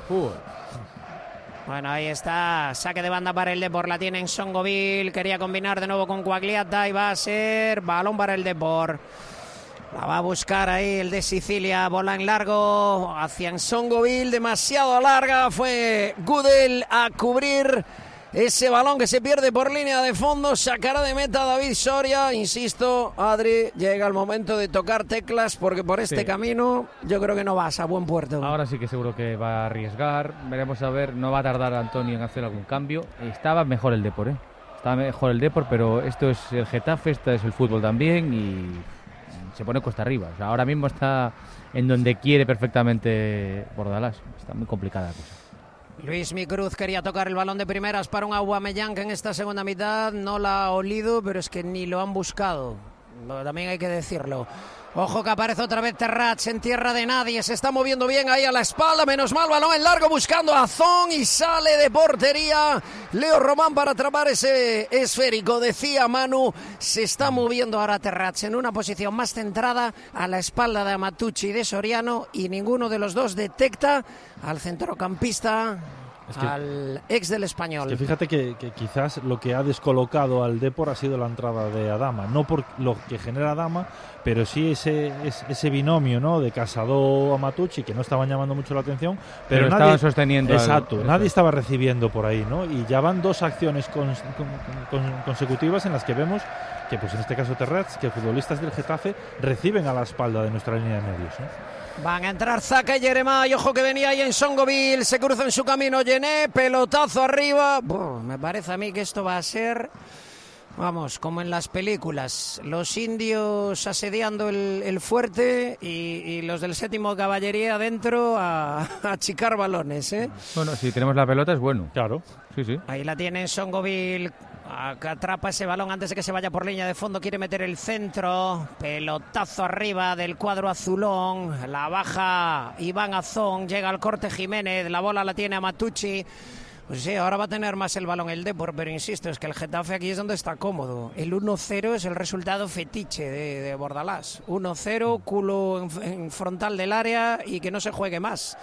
Bueno, ahí está, saque de banda para el Depor, la tiene en Songoville, quería combinar de nuevo con Quagliata y va a ser balón para el Depor. La va a buscar ahí el de Sicilia, bola en largo hacia Songoville, demasiado larga, fue Gudel a cubrir ese balón que se pierde por línea de fondo, sacará de meta David Soria. Insisto, Adri, llega el momento de tocar teclas porque por este camino yo creo que no vas a buen puerto. Ahora sí que seguro que va a arriesgar, veremos a ver, no va a tardar Antonio en hacer algún cambio. Estaba mejor el Depor, Estaba mejor el Depor, pero esto es el Getafe, esto es el fútbol también y se pone cuesta arriba. O sea, ahora mismo está en donde quiere perfectamente Bordalás. Está muy complicada la cosa. Luismi Cruz quería tocar el balón de primeras para un Aubameyang que en esta segunda mitad no la ha olido, pero es que ni lo han buscado. También hay que decirlo. Ojo que aparece otra vez Terrats en tierra de nadie, se está moviendo bien ahí a la espalda, menos mal, balón en largo buscando a Zon y sale de portería Leo Román para atrapar ese esférico. Decía Manu, se está moviendo ahora Terrats en una posición más centrada a la espalda de Amatucci y de Soriano, y ninguno de los dos detecta al centrocampista, al ex del Español. Es que fíjate que quizás lo que ha descolocado al Depor ha sido la entrada de Adama, no por lo que genera Adama, pero sí ese binomio, ¿no?, de Casado a Matucci, que no estaban llamando mucho la atención, pero nadie estaban sosteniendo. Exacto, nadie estaba recibiendo por ahí, ¿no? Y ya van 2 acciones consecutivas en las que vemos que, pues en este caso Terrats, que futbolistas del Getafe reciben a la espalda de nuestra línea de medios, ¿eh? Van a entrar Zaka y Yeremay, ojo que venía ahí en Songoville, se cruza en su camino Yené, pelotazo arriba. Me parece a mí que esto va a ser, vamos, como en las películas, los indios asediando el fuerte y los del 7º Caballería adentro a achicar balones, ¿eh? Bueno, si tenemos la pelota es bueno. Claro. Sí. Ahí la tiene Songoville. Atrapa ese balón antes de que se vaya por línea de fondo, quiere meter el centro, pelotazo arriba del cuadro azulón, la baja Iván Azón, llega al corte Jiménez, la bola la tiene Amatucci. Pues sí, ahora va a tener más el balón el Depor, pero insisto, es que el Getafe aquí es donde está cómodo. El 1-0 es el resultado fetiche de Bordalás. 1-0, culo en frontal del área y que no se juegue más.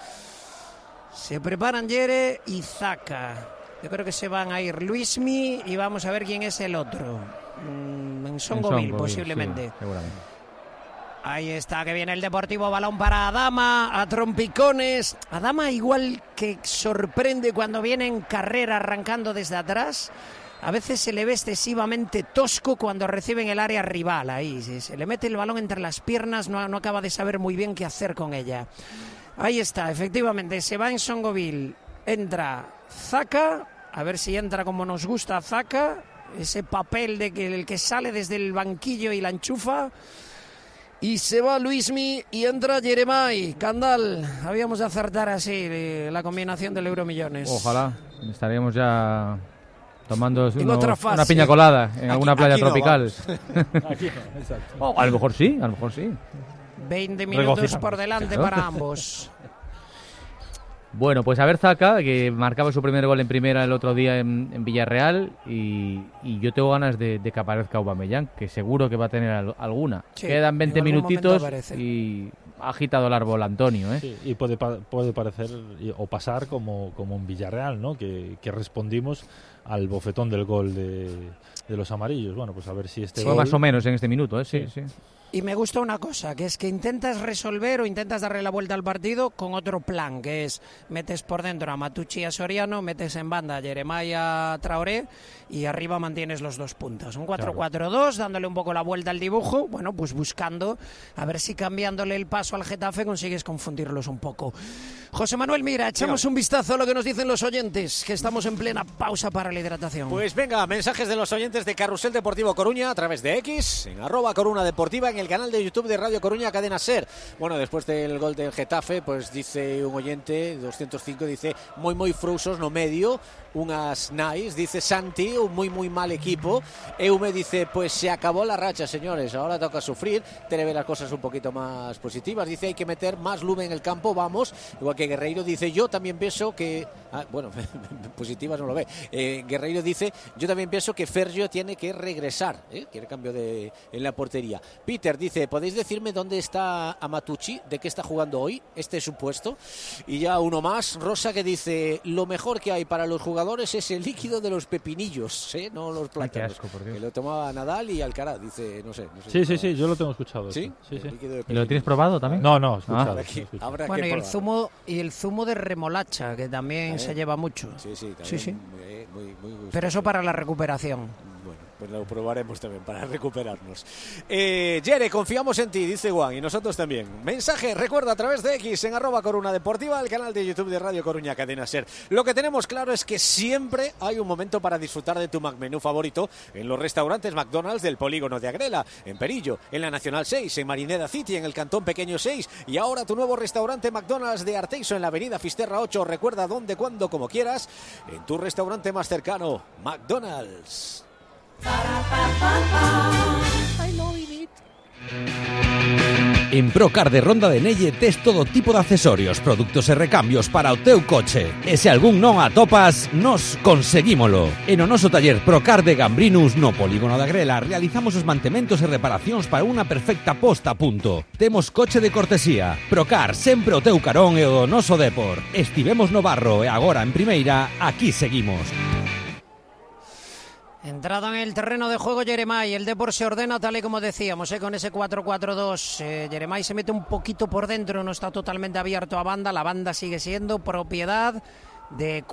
Se preparan Yere y Zaka. Yo creo que se van a ir Luismi y vamos a ver quién es el otro. En Songoville, posiblemente. Sí, seguramente. Ahí está, que viene el Deportivo, balón para Adama, a trompicones. Adama igual que sorprende cuando viene en carrera arrancando desde atrás. A veces se le ve excesivamente tosco cuando recibe en el área rival. Ahí se le mete el balón entre las piernas, no acaba de saber muy bien qué hacer con ella. Ahí está, efectivamente, se va en Songoville. Entra Zaka, a ver si entra como nos gusta Zaka, ese papel de que el que sale desde el banquillo y la enchufa, y se va Luismi y entra Yeremay. Candal, habíamos de acertar así la combinación del Euromillones. Ojalá, estaríamos ya tomando una piña colada en alguna playa tropical. Aquí no, exacto. A lo mejor sí. 20 minutos por delante para ambos. Bueno, pues a ver Zaka, que marcaba su primer gol en primera el otro día en Villarreal, y yo tengo ganas de que aparezca Aubameyang, que seguro que va a tener alguna. Sí, quedan 20 minutitos y ha agitado el árbol Antonio, ¿eh? Sí, y puede parecer o pasar como en Villarreal, ¿no? Que respondimos al bofetón del gol de los amarillos. Bueno, pues a ver si este gol... Fue más o menos en este minuto, ¿eh? Sí. Y me gusta una cosa, que es que intentas resolver o intentas darle la vuelta al partido con otro plan, que es metes por dentro a Matucci y a Soriano, metes en banda a Yeremay y a Traoré y arriba mantienes los 2 puntas. Un 4-4-2, dándole un poco la vuelta al dibujo, bueno, pues buscando a ver si cambiándole el paso al Getafe consigues confundirlos un poco. José Manuel, mira, echamos un vistazo a lo que nos dicen los oyentes, que estamos en plena pausa para la hidratación. Pues venga, mensajes de los oyentes de Carrusel Deportivo Coruña a través de X, en @Coruna Deportiva, en el canal de YouTube de Radio Coruña Cadena Ser. Bueno, después del gol del Getafe, pues dice un oyente, 205, dice muy frusos, no medio, unas nice, dice Santi, un muy mal equipo. Eume dice, pues se acabó la racha, señores, ahora toca sufrir, tiene que ver las cosas un poquito más positivas, dice hay que meter más lumen en el campo, vamos, igual que Guerreiro dice, yo también pienso que, bueno, positivas no lo ve, Guerreiro dice, yo también pienso que Fergio tiene que regresar, quiere cambio en la portería. Peter dice, ¿podéis decirme dónde está Amatucci? ¿De qué está jugando hoy? Este es su puesto. Y ya uno más, Rosa, que dice, lo mejor que hay para los jugadores es el líquido de los pepinillos, no los plátanos. Qué asco, por Dios. Que lo tomaba Nadal y Alcaraz, dice, no sé. Sí, yo lo tengo escuchado. ¿Sí? Sí. ¿Y lo tienes probado también? No, escuchado. Bueno, y el zumo de remolacha, que también se lleva mucho. Sí, también. Sí. Muy pero eso para la recuperación. Bueno. Pues lo probaremos también para recuperarnos. Jere, confiamos en ti, dice Juan, y nosotros también. Mensaje, recuerda, a través de X, en @CorunaDeportiva, el canal de YouTube de Radio Coruña Cadena Ser. Lo que tenemos claro es que siempre hay un momento para disfrutar de tu McMenú favorito en los restaurantes McDonald's del Polígono de Agrela, en Perillo, en la Nacional 6, en Marineda City, en el Cantón Pequeño 6, y ahora tu nuevo restaurante McDonald's de Arteixo en la Avenida Fisterra 8. Recuerda dónde, cuándo, como quieras, en tu restaurante más cercano, McDonald's. En Procar de Ronda de Nelle tes todo tipo de accesorios, produtos e recambios para o teu coche. E se algún non atopas, nos conseguímolo. En o noso taller Procar de Gambrinus no Polígono da Grela realizamos os mantementos e reparacións para unha perfecta posta a punto. Temos coche de cortesía. Procar, sempre o teu carón e o noso depor. Estivemos no Barro e agora en Primeira, aquí seguimos. Entrado en el terreno de juego Jeremai, el Depor se ordena tal y como decíamos, con ese 4-4-2. Jeremai se mete un poquito por dentro, no está totalmente abierto a banda, la banda sigue siendo propiedad de